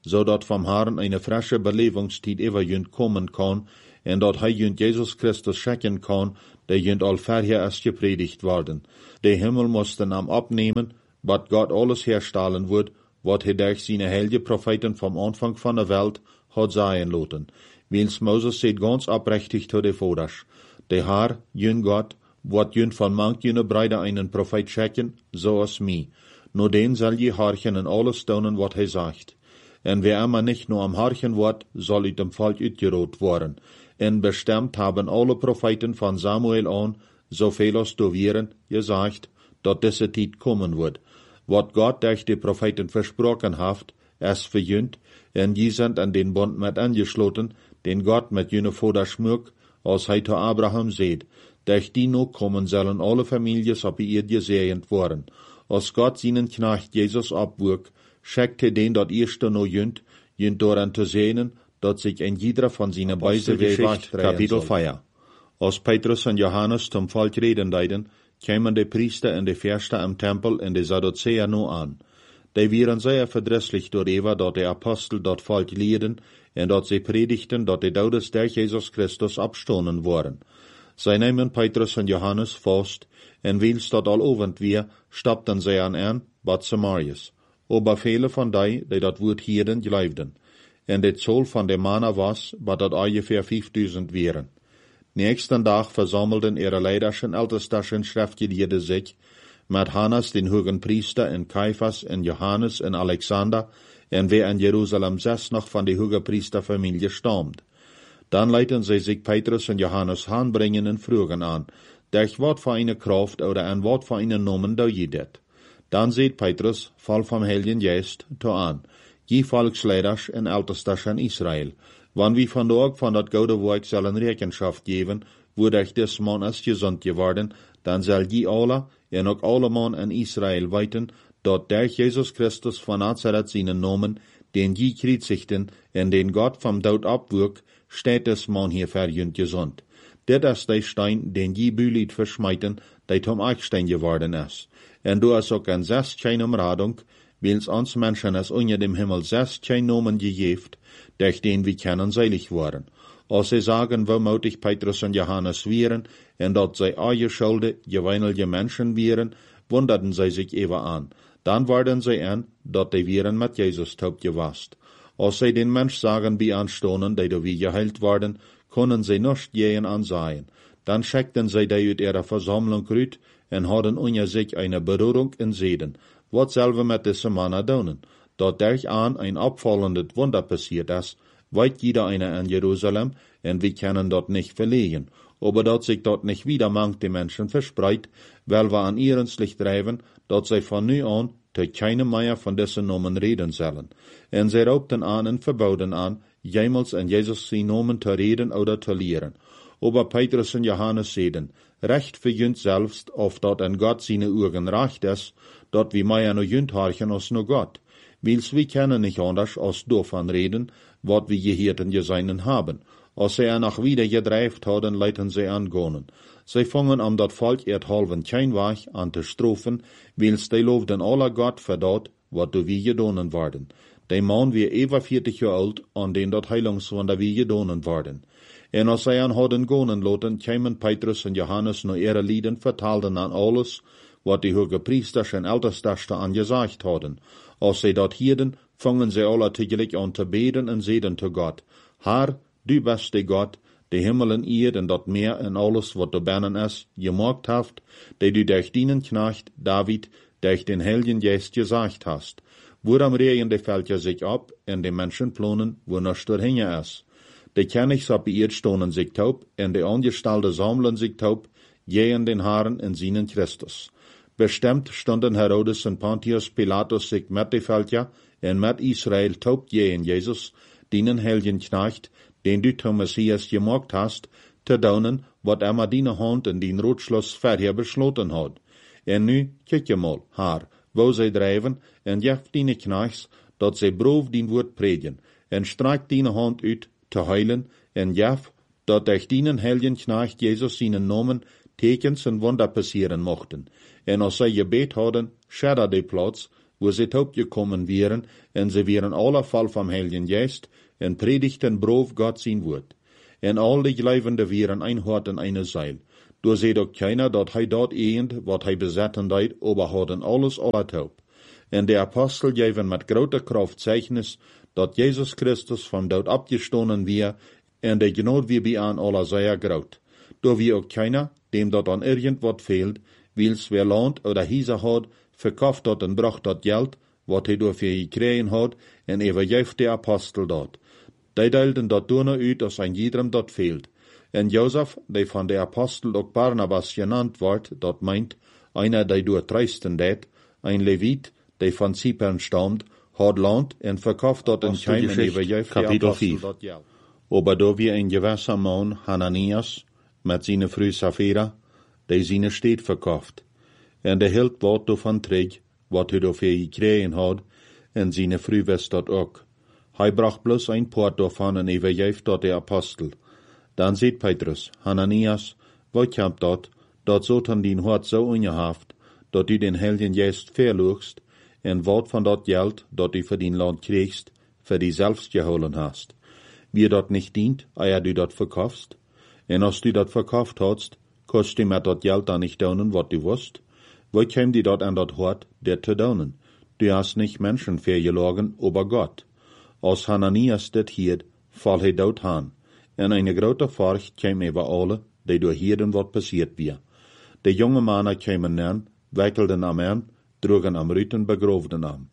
zodat vom Herrn eine frische Belebungstijd über jünd kommen kann, en dat hij jünd Jesus Christus schicken kann, der jünd al vorher ist gepredigt worden. Der Himmel mussten am abnehmen, wat Gott alles herstellen wird, wat hij durch seine heilige Propheten vom Anfang von der Welt hat sein lassen. Wils Moses seht ganz abrechtig zu de Voders. Der Herr, jünd Gott, wat jünd von manch jüne Breide einen Prophet schicken, so as mi. Nur den soll je harchen en alles tun, wat hij sagt. En wer immer nicht nur am harchen wird, soll uit dem Volk uitgerot worden. En bestimmt haben alle Propheten von Samuel an, zoveel als du wären, gesagt, dat diese Tijd kommen wird. Wat Gott durch die Propheten versprochen hat, es verjünt, en die sind an den Bund mit angeschlossen, den Gott mit jene Vater schmück, als hij zu Abraham seht. Durch die noch kommen sollen alle Families auf ihr gesegnet worden. Als Gott seinen Knecht Jesus abwürg, schickte den dort erste noch jünt, jünt daran zu sehen, dat sich ein jeder von seinen Beise wegwacht. Kapitel vier. Als Petrus und Johannes zum Volk reden deiden, kämen die Priester und die Fürsten im Tempel und die Sadduzäer nur an. Die wären sehr verdrießlich darüber, dat die Apostel dort Volk lehrten, und dat sie predigten, dat die Todes durch Jesus Christus abstoßen waren. Sie nehmen Petrus und Johannes fast, und wils dat al ovend wir, stapten sie an an, Bad Samarias. Aber viele von die, die dat Wort hielden, glaubten. Und die Zahl von den Männern was, wat dat ungefähr fünftausend wären. Nächsten Tag versammelten ihre leiderschen ältesten Schriftgelehrte sich, mit Hannas den hohen Priester, en Kaiphas, en Johannes, en Alexander, en wer in Jerusalem sess noch von der hohen Priesterfamilie stammt. Dann leiten sie sich Petrus und Johannes anbringen und fragen an, durch wat für eine Kraft oder an wat für einen Namen da je det. Dann sieht Petrus, voll vom Heiligen Geist, to an, je Volksleiders en Ältestes in Israel, wann wir von dort von dat goude Werk sollen Rechenschaft geben, wo durch des Mann ist gesund geworden, dann soll je alle, en ook alle Mann in Israel weiten, dat durch Jesus Christus von Nazareth seinen Namen, den je kriegsichten, en den Gott vom Tod abwürg, steht des Mann hier verjünd gesund. Dit ist der Stein, den je Bülied verschmeiten, der zum Eichstein geworden ist. En du hast auch ein sechs keine Umradung, wils uns Menschen es unter dem Himmel sechs keine Nomen gegeft, durch den wir kennen selig waren. Als sie sagen, wo mutig Petrus und Johannes wären, en dat sie alle schulde, gewöhnliche Menschen wären, wunderten sie sich eben an. Dann waren sie an, dat die wären mit Jesus taub gewasst. Als sie den Mensch sagen, wie anstonen, die da wie geheilt worden, können sie nicht gehen ansehen. Dann schickten sie die uit ihrer Versammlung rüt, en hadden unter sich eine Berührung in Seden. Wat selber mit diesen Männern tun? Dat durch an ein abfallendes Wunder passiert ist, weit jeder einer in Jerusalem, en wir können dort nicht verlegen. Aber dat sich dort nicht wieder mangt die Menschen verspreit, weil wir an ihrens Licht treiben, dat sie von nu an zu keinem mehr von diesen Namen reden sollen. En sie raubten an und verbauten an, jemals in Jesus sie Namen zu reden oder zu lehren. Aber Petrus und Johannes sehen, recht für jünd selbst, auf dat an Gott seine Augen recht ist, dat wir mehr no jünd harchen als no Gott. Wils wir können nicht anders als davon reden, wat wir gehirten geseinen haben. Als sie nach wieder gedreift haben, leiten sie angehen. Sie fangen an dat Volk erdhalven kein Weg an zu strofen, wils die loofden aller Gott für dat, wat du wie gedonen worden. Die Mann wie über vierzig Jahre alt, an den dat Heilungswunder wie gedonen worden. En als sie an hadden gehen lassen, kämen Petrus und Johannes nur ihre Lieden vertalten an alles, wat die hoge Priesters en Ältesten angesagt hadden. Als sie dat hielden, fangen sie alle tegelijk an te beten en zeiden zu Gott, Herr, du bist der Gott, die Himmel en Erd en dat Meer en alles, wat du binnen is, gemaakt haft, die du durch deinen Knecht David, durch den Heiligen Geist gesagt hast. Woran regen die Völker sich ab, en die Menschen plonen, wo noch dahinter ist. Die Königs auf die Erd stonen sich taub, en die Angestellte sammeln sich taub, gehen den Herren in seinen Christus. Bestimmt stunden Herodes und Pontius Pilatus sich mit die Völker en mit Israel taub gehen Jesus, den Heiligen Knecht, den du zum Messias gemacht hast, zu tun, wat er mit deiner Hand in den Rotschluss vorher beschlossen hat. En nu, kijk mal, Herr, wo sie drijven, en jef deine Knechts, dat sie brof den Wort predigen, en streik deine Hand uit, te heilen, en jef, dat durch deinen Heiligen Knecht Jesus seinen Namen Tekens en Wunder passieren mochten. En als sie gebet hadden, schedder die Platz, wo sie taub gekommen wären, en sie wären alle voll vom Heiligen Geist, en predigten brav Gott sein Wort. En all die Gläubende wären ein Hort en eine Seil. Du seht doch keiner, dat hij dort eend, wat hij bezetten deed, aber hadden alles alle taub. En de Apostel geven met grote kracht Zeichnis, dat Jesus Christus vom Dood abgestoßen wir, en de Gnade wir bei an aller sehr groot. Do wie auch keiner, dem dort an irgendwas fehlt, wils wer Land oder Hiese hat, verkauft dort en bracht dort Geld, wat hij dafür gekriegen hat, en übergeeft de Apostel dort. Die deelden dort nur uit, als ein jedem dort fehlt. En Josef, der von der Apostel auch Barnabas genannt wird, dort meint, einer, der durch Treisten det, ein Levit, der von Zypern stammt, hat Land en verkauft dort in Keim en übergeeft de Apostel dort Geld. Aber da wir ein gewisser Mann, Hananias, mit seiner Frau Sapphira, der seine Stadt verkauft. En der hielt wat davon trägt, wat er dafür gekriegen hat, en seine Frau wist dat auch. Hij bracht bloß ein Port davon en übergeeft dort der Apostel. Dann sieht Petrus, Hananias, wat kommt dort, dort so an din Hort so ungehaft, dat du den Heiligen Geist verlugst, en wat von dort Geld, dat du für din Land kriegst, für die selbst geholen hast. Wie dort nicht dient, eier du dort verkaufst, en als du dort verkauft hast, kost du mit dort Geld dann nicht daunen, wat du wusst, wat käm die dort an dort Hort, der zu daunen? Du hast nicht Menschen vergelogen, aber Gott. Als Hananias dit hiert, fall hij dood aan, en eine grote Furcht käm über alle, die durch hierden wat passiert wir. De jonge mannen kämen nen, wickelden am Arm, drogen am Rüten begroofden am.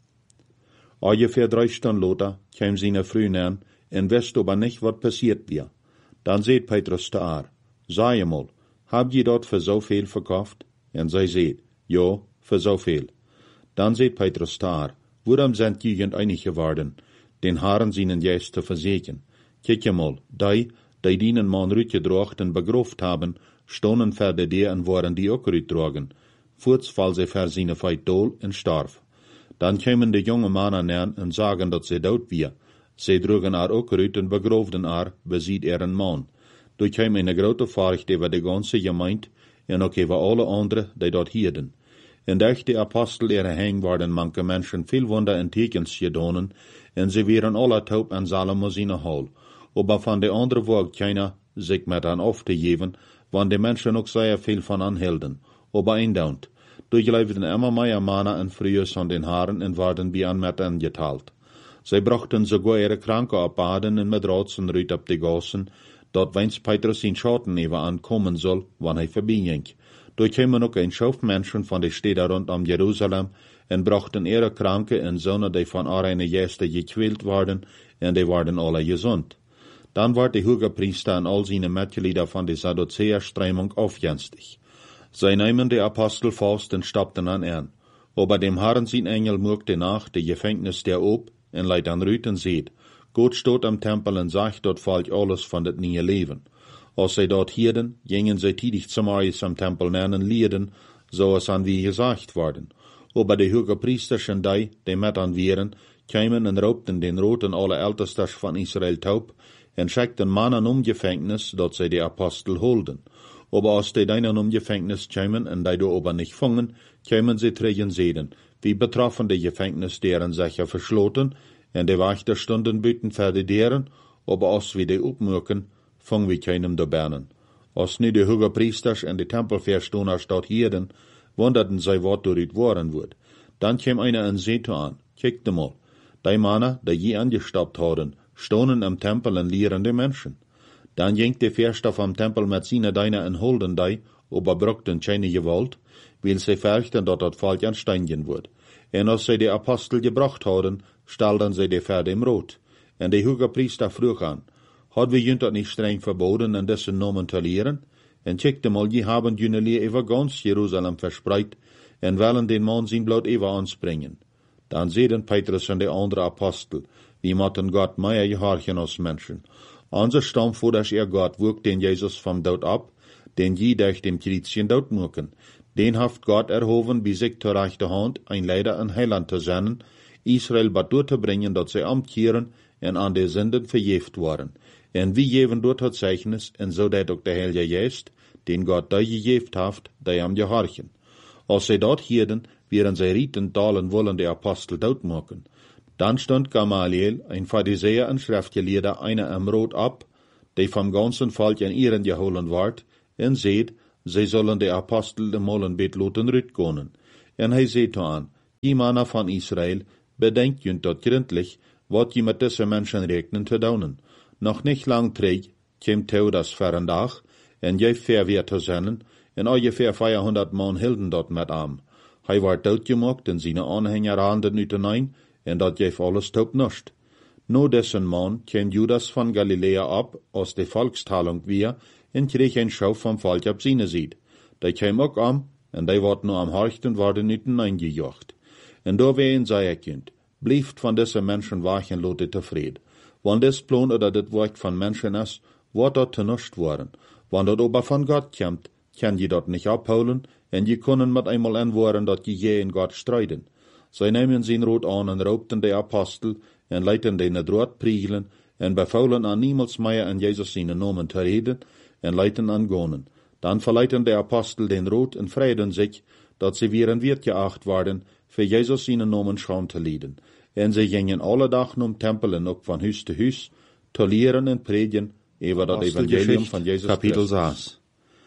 Ungefähr drei Stunden later käm seine Frau nen, en wist aber nicht, wat passiert wir. Dann seht Petrus zu haar, sei mal, habt ihr dort für so viel verkauft? En zij seht, ja, für so viel. Dann seht Petrus zu haar, warum sind Jugend einig geworden, den Haaren seinen Geist zu verseken? Kijk mal, die, die dienen man rütgedrocht en begroft haben, stonden verder die en waren die ook rütdrogen. Voorts val sie ver seine Feit dol en starf. Dann kämen die junge Mannen nähen en sagen, dat sie dood wir. Sie drogen haar ook rüt en begrofden haar, besiet er een man. Du käm eine grote Furcht über die ganze Gemeinde en ook über alle anderen, die dort hielden. En durch die Apostel ihre Hang waren manche Menschen viel Wunder en Tekens gedonen, en sie wären alle taub en Salomo seine Hall. Aber von der anderen wagt keiner, sich mit an aufzugeben, wann die Menschen auch sehr viel von anhielten. Aber eindaunt, durchleiften immer mehr Männer und Frühe an den Haaren und waren wie an mit angeteilt. Sie brachten sogar ihre Kranke abbaden und mit Ratsen rüt ab die Gassen, dort wenn's Petrus in Schatten eben ankommen soll, wann er vorbeiging. Dort kämen auch ein Schauf Menschen von den Städten rund um Jerusalem und brachten ihre Kranke und Söhne, die von eine Gäste gequält waren, und die waren alle gesund. Dann ward der Hohepriester und all seine Mitglieder von der Sadduzäer-Strömung aufjenstig. Sie nahmen die Apostel fast und stoppten an ihn. Aber dem Herrn sein Engel mögte nach, die Gefängnis der Ob, und leid an Rüten seht. Gott steht am Tempel und sagt, dort fällt alles von das neue Leben. Als sie dort hielten, gingen sie tidig zum Eis am Tempel nennen lieden, so es an wie gesagt worden. Aber die Hohepriesterchen die, die mit an wären, kämen und raubten den Roten alle Ältesten von Israel taub, und schickten Mannen um Gefängnis, dort sie die Apostel holden. Aber als die deinen um Gefängnis kämen, und die du aber nicht fangen, kämen sie trägen sehen, wie betroffen die Gefängnis deren sicher verschloten, und die Wächter stunden büten für die deren, aber als wir die upmürken, fangen wir keinem da bernen. Als nie die Hohepriesters und die Tempelverstoner dort hielten, wunderten sie, was dort waren wird. Dann käm einer und sehte an, kickte mal, die Männer, die je angestaubt haben, stonen am Tempel und lehren die Menschen. Dann ging der Verstoff am Tempel mit seinen Deiner und holden die, aber brockten keine Gewalt, weil sie fürchten, dass das Volk ansteigen wird. Und als sie die Apostel gebracht haben, stellten sie die Pferde im Rot. Und der Hohepriester frug an, hat wir jünt das nicht streng verboten, in dessen Namen zu lehren? Und checkte mal, die haben jene Lehr über ganz Jerusalem verspreit, und wollen den Mann sein Blut über anspringen. Dann sehen Petrus und die anderen Apostel, wie matten Gott mehr gehorchen als Menschen. Unser Stamm vor, dass er Gott wirkt den Jesus vom Tod ab, den je durch dem Kreuzchen Tod mucken. Den haft Gott erhoben, wie sich zur rechten Hand ein Leider und Heiland zu senden, Israel bat durchzubringen, dass sie umkehren und an der Sünden verjeft waren. Und wie geben dort das Zeichnis, und so dat auch der Heilige Geist, den Gott da gejeft haft, die am gehorchen. Als sie dort hielten, während sie rieten, talen wollen die Apostel doodmaken. Dann stond Gamaliel, ein Pharisäer en Schriftgelehrter, einer am Rot ab, der vom ganzen Volk in ihren geholen ward, en seht, sie sollen die Apostel dem Molenbet loten rütgonen. En hij seht an, die Männer von Israel, bedenkt junt dat gründlich, wat je mit diese Menschen regnen te daunen. Noch nicht lang träg, kiem Teudas Dag, en je fair weer te zennen, en ungefähr vierhundert Mann hielden dort met am. Hij werd doodgemaakt en zijn aanhanger randen uitenein, en dat geef alles top nascht. No dessen Mann kiem Judas van Galilea ab, aus de Volkstalung weer, en kreeg een schouw van volk op zijn ziet. Die kiem ook am, en die wordt no am harchten worden uitenein gejocht. En door ween zei ik junt, blijft van deze mensen wachen lote tevreden. Want des plan oder dit werk van mensen is, wordt dat te nascht worden. Want dat ober van God komt, kan je dat niet abholen, en je kunnen met eenmaal aanwoorden dat je je in God strijden. Zij nemen zijn rood aan en roopten de apostel, en leiten de het rood priegelen, en bevouwen aan niemals meer in Jezus zijn namen te reden, en leiten aan gonen. Dan verleiten de apostel den rood en vreden zich, dat ze weer een weert geacht worden, voor Jezus zijn namen schaam te leiden. En ze gingen alle dagen om tempel en ook van huis te huis, te leren en predigen, over dat evangelium van Jezus Kapitel zes.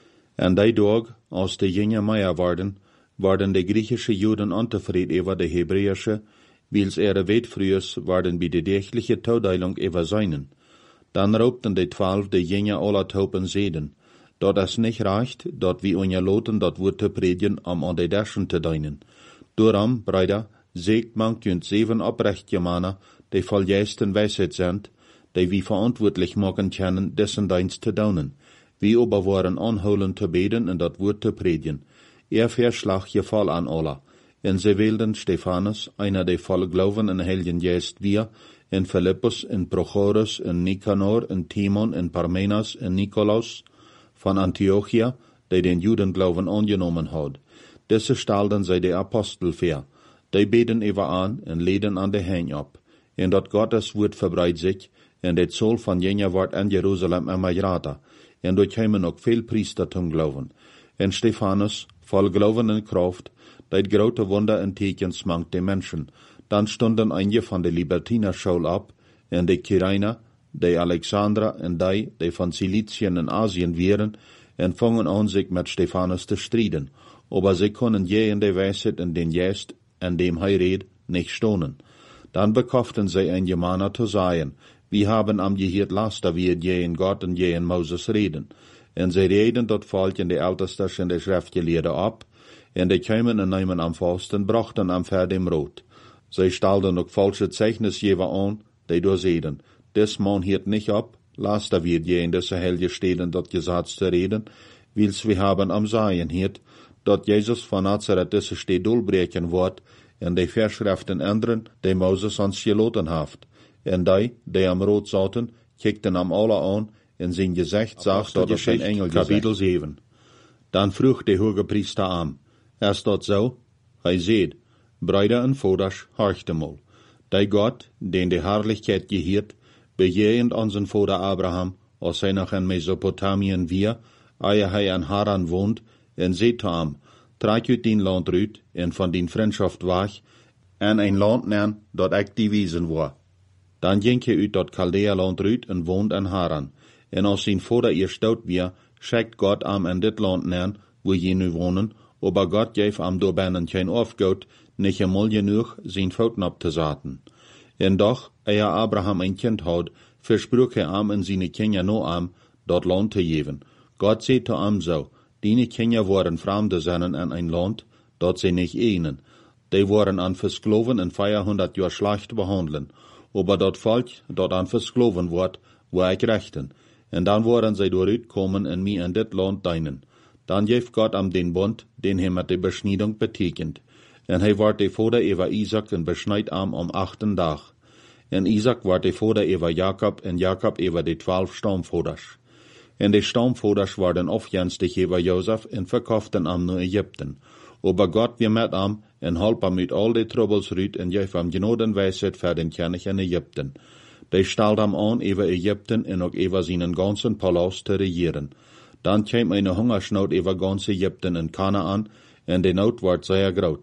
En die dag, als de jonge meer worden, waren de Griechische Juden ontevreden over de Hebräische, wils ihre Wetfrühers waren bij de dergelijke toedeling over seinen. Dan roepten de twaalf de jonge alle topen zeden, dat es niet reicht, dat wie unje loten dat woord te predigen, om aan de derschen te dienen. Daarom, Brüder, zeegt mank junt zeven oprechte mannen, die vol juisten wijsheid zijn, die wie verantwoordelijk maken kunnen, dessen dienst te doen. Wie aber waren aanhouden te beden en dat woord te predigen. Er verslag je vol aan alle. En ze wilden Stephanus, einer der voll Glauben en Heiligen Geist wir, en Philippus, en Prochorus, en Nicanor, en Timon, en Parmenas, en Nikolaus, van Antiochia, die den Judenglauben angenommen had. Deze stalden zij de Apostel ver. Die beden even aan en leden aan de heen op. En dat Gottes woord verbreidt zich, en dit soll van jener wordt in Jeruzalem emigrata. En door kwamen ook veel priester zum Glauben. En Stephanus, voll Glauben en Kraft, dat grote Wunder en Tekens mankt de Menschen. Dan stonden einige van de Libertinerschule ab, en de Kyrene, de Alexandra en die, die van Ciliciën en Asien waren, en vangen aan zich met Stephanus te strijden. Aber sie können je in de Weisheit en den Geist, en dem hij reed, nicht stonen. Dan bekoften zij een Jemana te zeggen, wir haben am gehiert laster, wie je in Gott en je in Moses reden. En zij reden dat volk in de Ältesters en de Schriftgelehrten ab, en de kwamen en nemen am Fasten, brachten am Verdem Rot. Zij stalden ook falsche Zeichnis jewe aan, die doorzeden. Des man hiert nicht ab, laster wird je in deze Helge steden dat Gesetz te reden, wils wir haben am Sagen hiert, dat Jezus van Nazareth deze stee dolbreken wordt, en de Verschriften ändern, die Moses ons geloten heeft. En die, die am Rot zaten, kikten am alle aan, en zijn gezicht zag dat er geen engel Kapitel zeven. Dan vroeg de hoge priester aan, is dat zo? Hij zeid, Brüder en vaders, horchte mal. Die God, den de Herrlichkeit gehiert, bejegend onze vader Abraham, als hij nog in Mesopotamien weer, eer hij in Haran woont, en zei te hem, trek uit dien land uit, en van dien vriendschaft weg, en een land nemen, dat ik die wezen wou. Dan ging hij uit dat Chaldea-land uit en woont in Haran. En als zijn vader eerst dood weer, schickt God hem in dit land nemen, wo je nu wonen, aber God geeft hem door binnen geen afgoed, niet eenmaal genoeg zijn fouten op te zetten. En doch, eer Abraham een kind had, versprook hij hem en zijn kinderen no hem, dat land te geven. God zei te hem zo, die kinderen worden vreemde zijn in een land, dat ze niet enen. Die worden aan verskloven en vierhonderd jaar slecht behandelen. Aber dat volk, dat aan verskloven wordt, wil ik rechten. En dan worden zij dooruit komen en mij in dit land dienen. Dan geeft God hem den bond, den hij met de besnijding betekent. En hij wordt de vader over Isaac en besnijdt hem om achten dag. En Isaac wordt de vader over Jacob en Jacob over de twaalf stamvaders. En de stamvaders worden afjenstig over Jozef en verkochten hem naar Egypten. Aber God weer met hem en help hem uit al de troubles uit en geeft hem genoden wijsheid voor den König in Egypten. Die stelt hem aan over Egypten en ook over zijn ganzen palast te regieren. Dan kwam een hongersnood over ganz Egypten en Kanaan en de nood wordt zeer groot.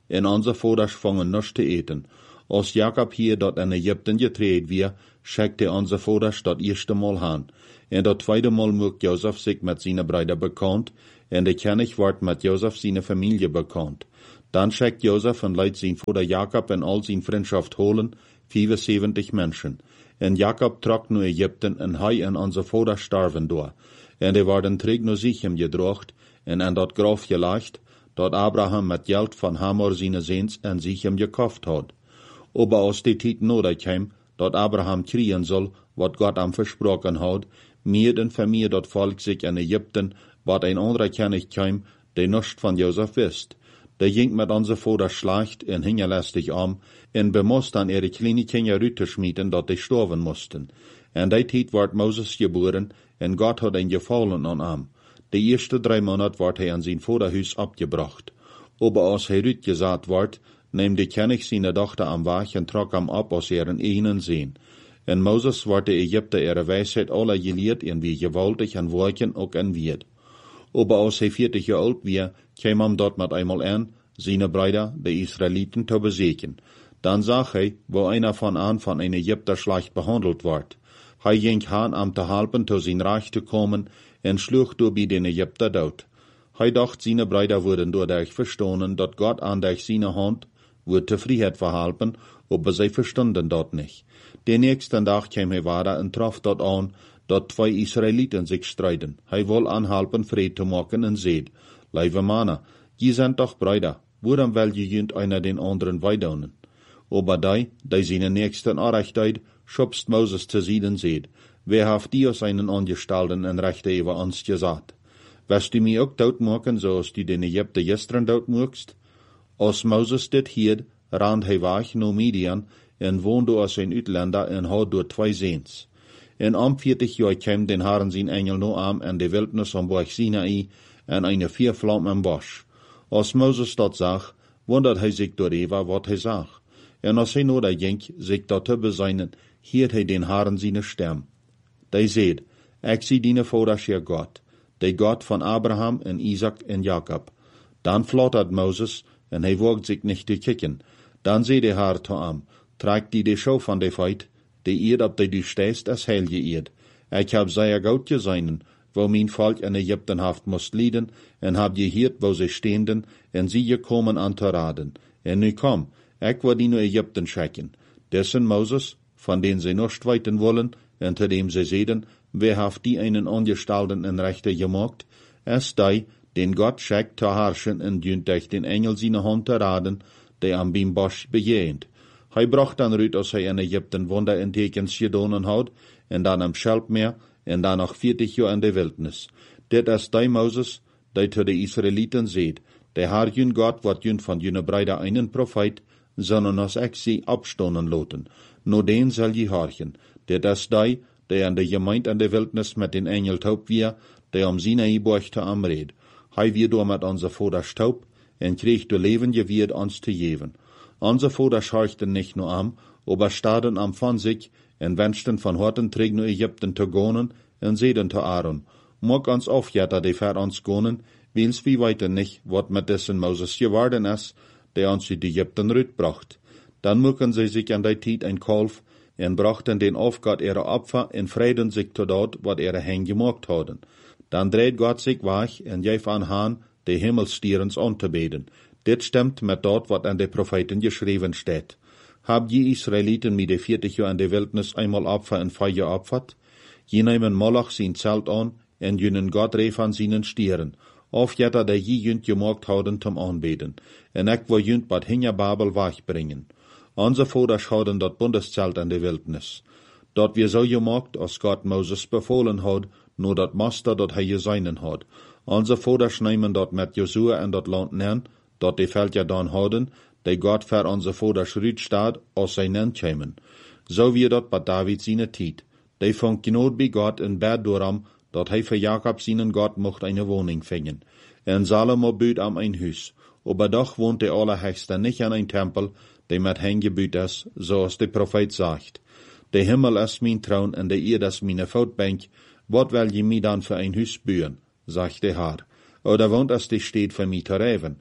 en onze vaders vangen niks te eten. Als Jacob hier dat in Egypten getreed weer, schickte onze vaders dat eerste Mal aan. En dat tweede Mal mocht Joseph zich met zijn Brüder bekannt, en de König wordt met Joseph zijn Familie bekannt. Dan schickt Joseph en leidt zijn vader Jacob en al zijn vriendschaft holen, vierundzeventig Menschen. En Jacob trok naar Egypten en hij en onze vader starven door. En die worden terug naar Sichem gedrocht, en aan dat graf gelegd, dat Abraham met geld van Hamor zijn Zeens en Sichem gekauft had. Aber als die tijd nodig kwam, dat Abraham kriegen zal, wat God hem versproken had, meer en vermeer dat volk zich in Egypten, wat een andere König kwam, die nichts van Joseph wist. Der ging met onze vader Schlacht en hingelästig am, en bemoest dan ihre kleine Kinder rüterschmieden, dat die sterven moesten. En die tijd werd Moses geboren, en God had een gevallen aan hem. De eerste drei Monate werd hij aan zijn vaderhuis abgebracht. Aber als hij rütgezaat werd, neem de König zijn dochter am weg en trok hem op als ihren einen Seen. En Moses werd de Egypter ihre wijsheid alle geleerd en wie gewaltig en werken ook en wird. Aber als hij veertig jaar oud weer, kwam hem dat met eenmaal aan, zijn Brüder, de Israeliten, te bezieken. Dan zag hij, wo einer van aan van een Egypter slecht behandeld wordt. Hij ging aan om te helpen tot zijn recht te komen en sloeg door bij den Egypter dood. Hij dacht, zijn Brüder worden doordat verstonen, dat God aan durch zijn hand wordt de vrijheid verhelpen, aber zij verstonden dat niet. Den nächsten dag kwam hij weer en trof dat aan, dat twee Israeliten zich strijden. Hij wil aanhelpen vrede te maken en zeid, lieve mannen, je zijn toch Brüder, waarom wil je junt einer den anderen weidonen? Aber die, die zijn nächsten Arechtheid, schubst Moses te zijden zeid, wer heeft die aus einen Angestalten en Rechte über ons gesagt? Wirst du mich auch doodmaken, zoals du den Egypter gestern doodmoekst? Als Moses dit hierd, rand hij weg naar Midian, en woonde als een uitlander en had door twee Zeens. En om veertig jaar kwam den Herren zijn engel no am en de wildnis am Berg Sinai, en eine viervlam am Bosch. Als Moses dat zag, wundert hij zich door Eva wat hij zag. En als hij nodig ging, zich dat te bezinnen, hield hij den Herren zijn stem. Die zeid, ik zie dine vaders je God, de God van Abraham en Isaac en Jacob. Dan flattert Moses, en hij woogt zich niet te kicken. Dan zei de Herr te hem, trag die de schau van de feit, de eerd op die du stehst, als heil je eerd. Ik heb zeer goed gezeinen, wo mijn volk in Egypten haft moest lieden, en heb je hiert, wo ze steenden, en zie je komen aan te raden. En nu kom, ik wil die naar Egypten schicken. Dessen Moses, van den ze nog weten wollen, en te dem ze zeiden, wer heeft die einen Angestalten en Rechter gemacht? Es die, den Gott schickt te herrschen en dient durch den Engel seine Hand te raden, die am Bim Bosch bejehend. Hij bracht dan uit als hij in Egypten Wunder en tekens gedonen had, en dan am Schelpmeer, en dan nog veertig jaar in de wildnis. Dit is die Moses, die te de Israeliten zeid, de Herr jun God wordt jun van june Brüder einen Prophet, sondern als ik sie abstonen loten. No den zal je horchen. Dit is die, die an de gemeint in de wildnis met den Engel taub weer, die om Sinai borg te amred. Hij weer door met onze vaders taub, en kreeg de levende weer ons te geven. Onze vaders horchten nicht nur am, aber staden am van sich, en wenschten van horten terug naar Egypten te gonen, en zeiden te Aaron, mag ons afjetten die ver ons gonen, wils wie weten nicht, wat met dessen Moses geworden is, die ons uit Egypten rütbracht. Dan moeken zij zich an die tijd een kalf, en brachten den Aufgott ihre Opfer en vreden sich tot dort, wat ihre hen gemacht hadden. Dan dreht Gott sich weg en geef aan Haan, de Himmelstierens an te beden. Dit stemt met dat wat an de Propheten geschreven steht. Hab je Israeliten mit de vierzig jaar in de Wildnis einmal Opfer en Feier opfert? Je nemen Moloch zijn Zelt an, en jünen Gott reef an seinen Stieren. Of jetter de je jünt gemacht hadden zum Anbeten. En ek wil jünt bad hinja Babel wegbringen. Onze vaders hadden dat Bundeszelt in de Wildnis. Dat wir so gemacht, als Gott Moses befohlen had, nur dat Master dat hij geseinen had. Onze vaders nemen dat met Josua en dat land nen, dat die Veld ja dan hadden, die Gott ver onze vaders rütstaat, als zij nen kämen. So wie dat bei David seine Tiet. Die von genoot bij Gott in bed dooram, dat hij voor Jacob seinen Gott mocht eine Wohnung fingen. En Salomo büt am ein Hus. Aber doch wohnt der Allerhöchste nicht an ein Tempel, die met hen gebüht is, zoals de Prophet sagt. De Himmel is mijn troon en de Erde is mijn voetbank. Wat wil je mij dan voor een huis bouwen? Sagt de Herr. Oder wohnt es die steht für mich te rijven?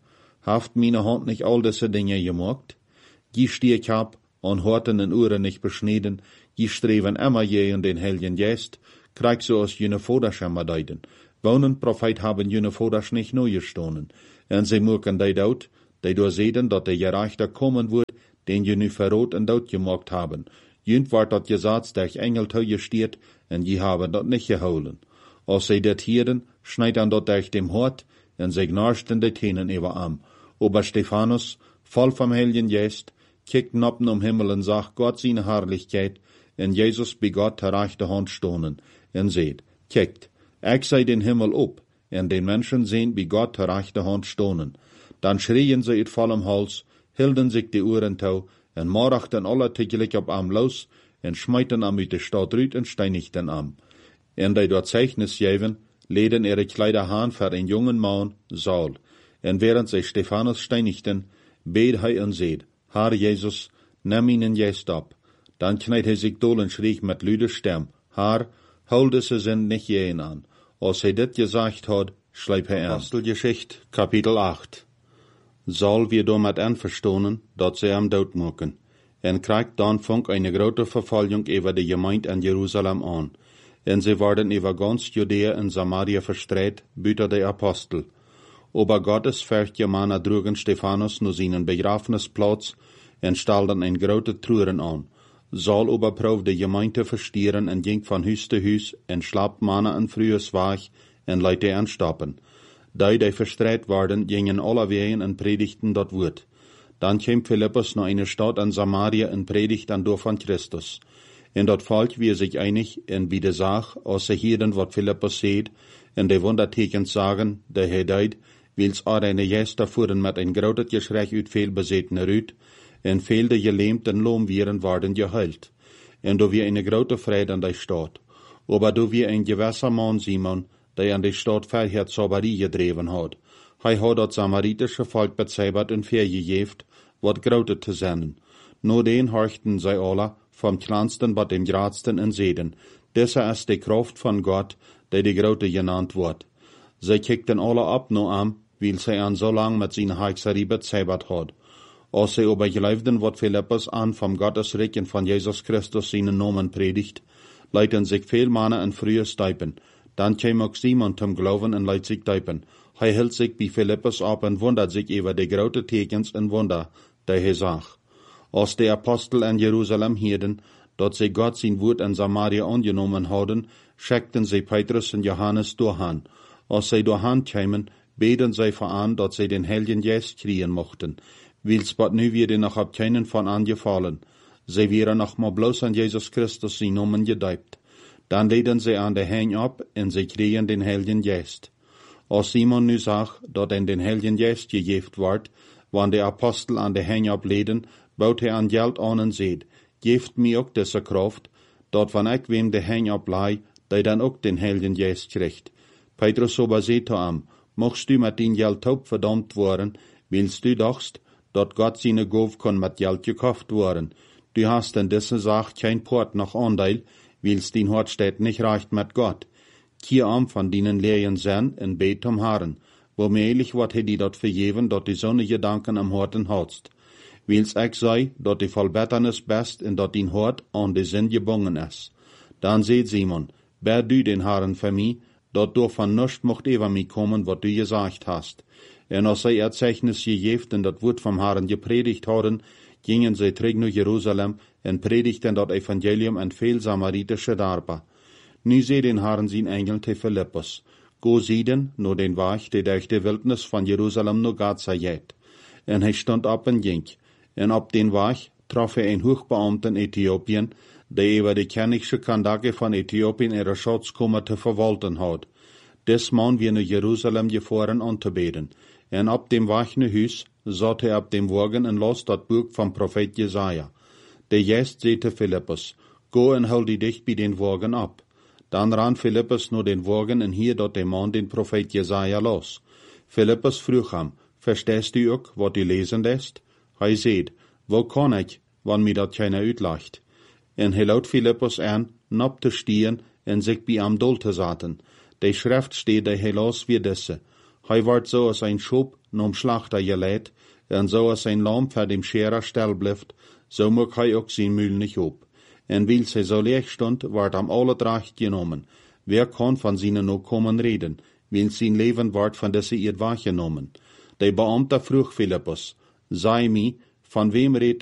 Haft meine Hand nicht all diese Dinge gemacht? Die stier ich hab, und Horten und Uhren nicht beschnitten, die streven immer je in den Heiligen Geist, krieg so aus jene Fodasch immer deuten. Wonen Prophet haben jene Fodasch nicht neu gestohlen. Und sie mögen die dort, die do sehen, dat der Gerechter kommen wird, den je nu verrot und dort gemacht haben. Jünd ward dat gesagt, der Engel teuer stiert, und die haben dat nicht geholen. Als sie dat hieren, schneid an dat durch dem Hort, und sie gnarsten die Tänen über am. Aber Stephanus, voll vom Heiligen Geist, kickt noppen um Himmel und sagt Gott seine Herrlichkeit, und Jesus bei Gott der rechte Hand stohnen, und seht, kickt, ich sei den Himmel up, und den Menschen sehen bei Gott der rechte Hand stohnen. Dann schrien sie it vollem Hals, hielden sich die Uhren tau, und morachten alle tegelijk op am los, und schmeiten am uit de Stadt rüt und steinigten am. En die dort Zeichnis geven, leden ihre Kleider haan für einen jungen Mann, Saul. Und während sie Stephanus steinigten, bet hij und seht, Herr Jesus, nimm ihnen jetzt ab. Dann kneit hij sich dol und schrie mit lüder Stem, Herr, hol diese sind nicht jenen an. Als hij dit gesagt hat, schleip hij an. Apostelgeschichte, Kapitel acht. Saul wir damit einverstohnen, dat sie am Tod mucken. En kriegt dann funk eine große Verfolgung über die Gemeinde in Jerusalem an. En sie werden über ganz Judäa und Samaria verstreut, büter die Apostel. Aber Gottes Fürchtjemänner trugen Stephanus nur seinen Begrafenisplatz und stellten ein große Truren an. Saul überprüft die Gemeinde verstieren und ging von Hüs zu Hüs und schlapp Männer in frühes Wach und Leute anstoppen. Die, die verstreut waren, gingen alle Wegen und predigten dort Wort. Dann kam Philippus nach einer Stadt an Samaria und predigte durch von Christus. In dort Volk wir sich einig in wie de Sach, als sie hieren, wat Philippus seht, und die Wundertekens sagen, der Herr deid, wils auch eine Gäste fuhren mit ein großes Geschrei ut viel besetene Rüt, und viel der gelähmten Lohmviren waren geheilt. Und do wir eine große Freude an der Stadt. Aber do wir ein gewisser Mann Simon, der an die Stadt verheert Zauberie gedreven hat. Hij hat das samaritische Volk bezeibert und vergejeft, wat große zu senden. Nur den horchten sie alle, vom kleinsten bis dem gradsten in Seden. Dieser ist die Kraft von Gott, der die Grote genannt wird. Sie kickten alle ab nur an, weil sie an so lang mit seiner Hexerie bezeibert hat. Als sie aber geleiften, wat Philippus an vom Gottesreich und von Jesus Christus seinen Namen predigt, leiten sich viel Männer in frühe Steipen. Dann kam auch Simon zum Glauben und leit sich Teipen. Hij hielt sich bei Philippus ab und wundert sich über die große Tekens und Wunder, die er sagt. Als die Apostel in Jerusalem hielten, dort sie Gott sein Wort in Samaria angenommen hatten, schickten sie Petrus und Johannes durchhan. Als sie durchhan kämen, beten sie voran, dass sie den Heiligen Geist kriegen mochten, wils bot nu wieder noch ab keinen von angefallen. Sie wären noch mal bloß an Jesus Christus sein Namen gedeibt. Dann leden sie an der Hang ab und sie kriegen den Heiligen Geist. Als Simon nu sagt, dat in den Heiligen Geist gegeft ward, wann die Apostel an der Hang ableden, baut er an Geld an und seht, geeft mir auch diese Kraft, dat wann ich wem der Hang ablei, der dann auch den Heiligen Geist kriegt. Petrus aber seht am, mochst du mit den Geld taub verdammt worden, willst du dachtst, dat Gott seine Gauf kann mit Geld gekauft worden. Du hast in dieser Sache kein Port noch Anteil, willst dein Hort steht nicht reicht mit Gott. Kier am von denen Lehren sein in Bet um Herren, wo mehlich wat he die dort vergeben, dort die Sonne Gedanken am Horten hast. Wils ich sei, dort die Vollbetternis best und dort din Hort an die Sinn gebungen ist. Dann seht Simon, bär du den Herren für mich, dort du von nichts mocht über mich kommen, wat du gesagt hast. Und als sie ihr Zeichnis gegeft und dort Wort vom Herren gepredigt haben, gingen sie zurück nach Jerusalem und predigten dort Evangelium an viel samaritische Darber. Nu seh den Herrn sein Engel te Philippus. Go sieden, nur den Weg, der durch die Wildnis von Jerusalem nur Gaza geht. Und er stand ab und ging. Und ab den Weg traf er einen Hochbeamten in Äthiopien, der über die königliche Kandake von Äthiopien ihre Schatzkammer zu verwalten hat. Des Mann wir nach Jerusalem gefahren anzubeten. Und ab dem Weg nach Hus satt er ab dem Wagen und las das Buch vom Prophet Jesaja. Der Geist sagte Philippus, go und hol die dich bei den Wagen ab. Dann ran Philippus nur den Wagen und hier dort der Mann den Prophet Jesaja los. Philippus frug ham, verstehst du auch, was du lesen lässt? Hij seht, wo kann ich, wann mir dat keiner uitlacht? En hij laut Philippus an, nab te stehen en sich bei am Dol te zaten. Die Schrift steht der helaas wie disse. Hij ward so als ein Schub nom Schlachter geleid, en zo als zijn lam voor dem Scherer stil blijft, zo mag hij ook zijn mühl niet op. En weil zij zo leeg stond, werd am alle recht genomen. Wer kann van zijn nog komen reden, weil zijn leven wordt van deze eerd wahrgenommen. De Beamte vroeg Philippus, sei mi, van wem redt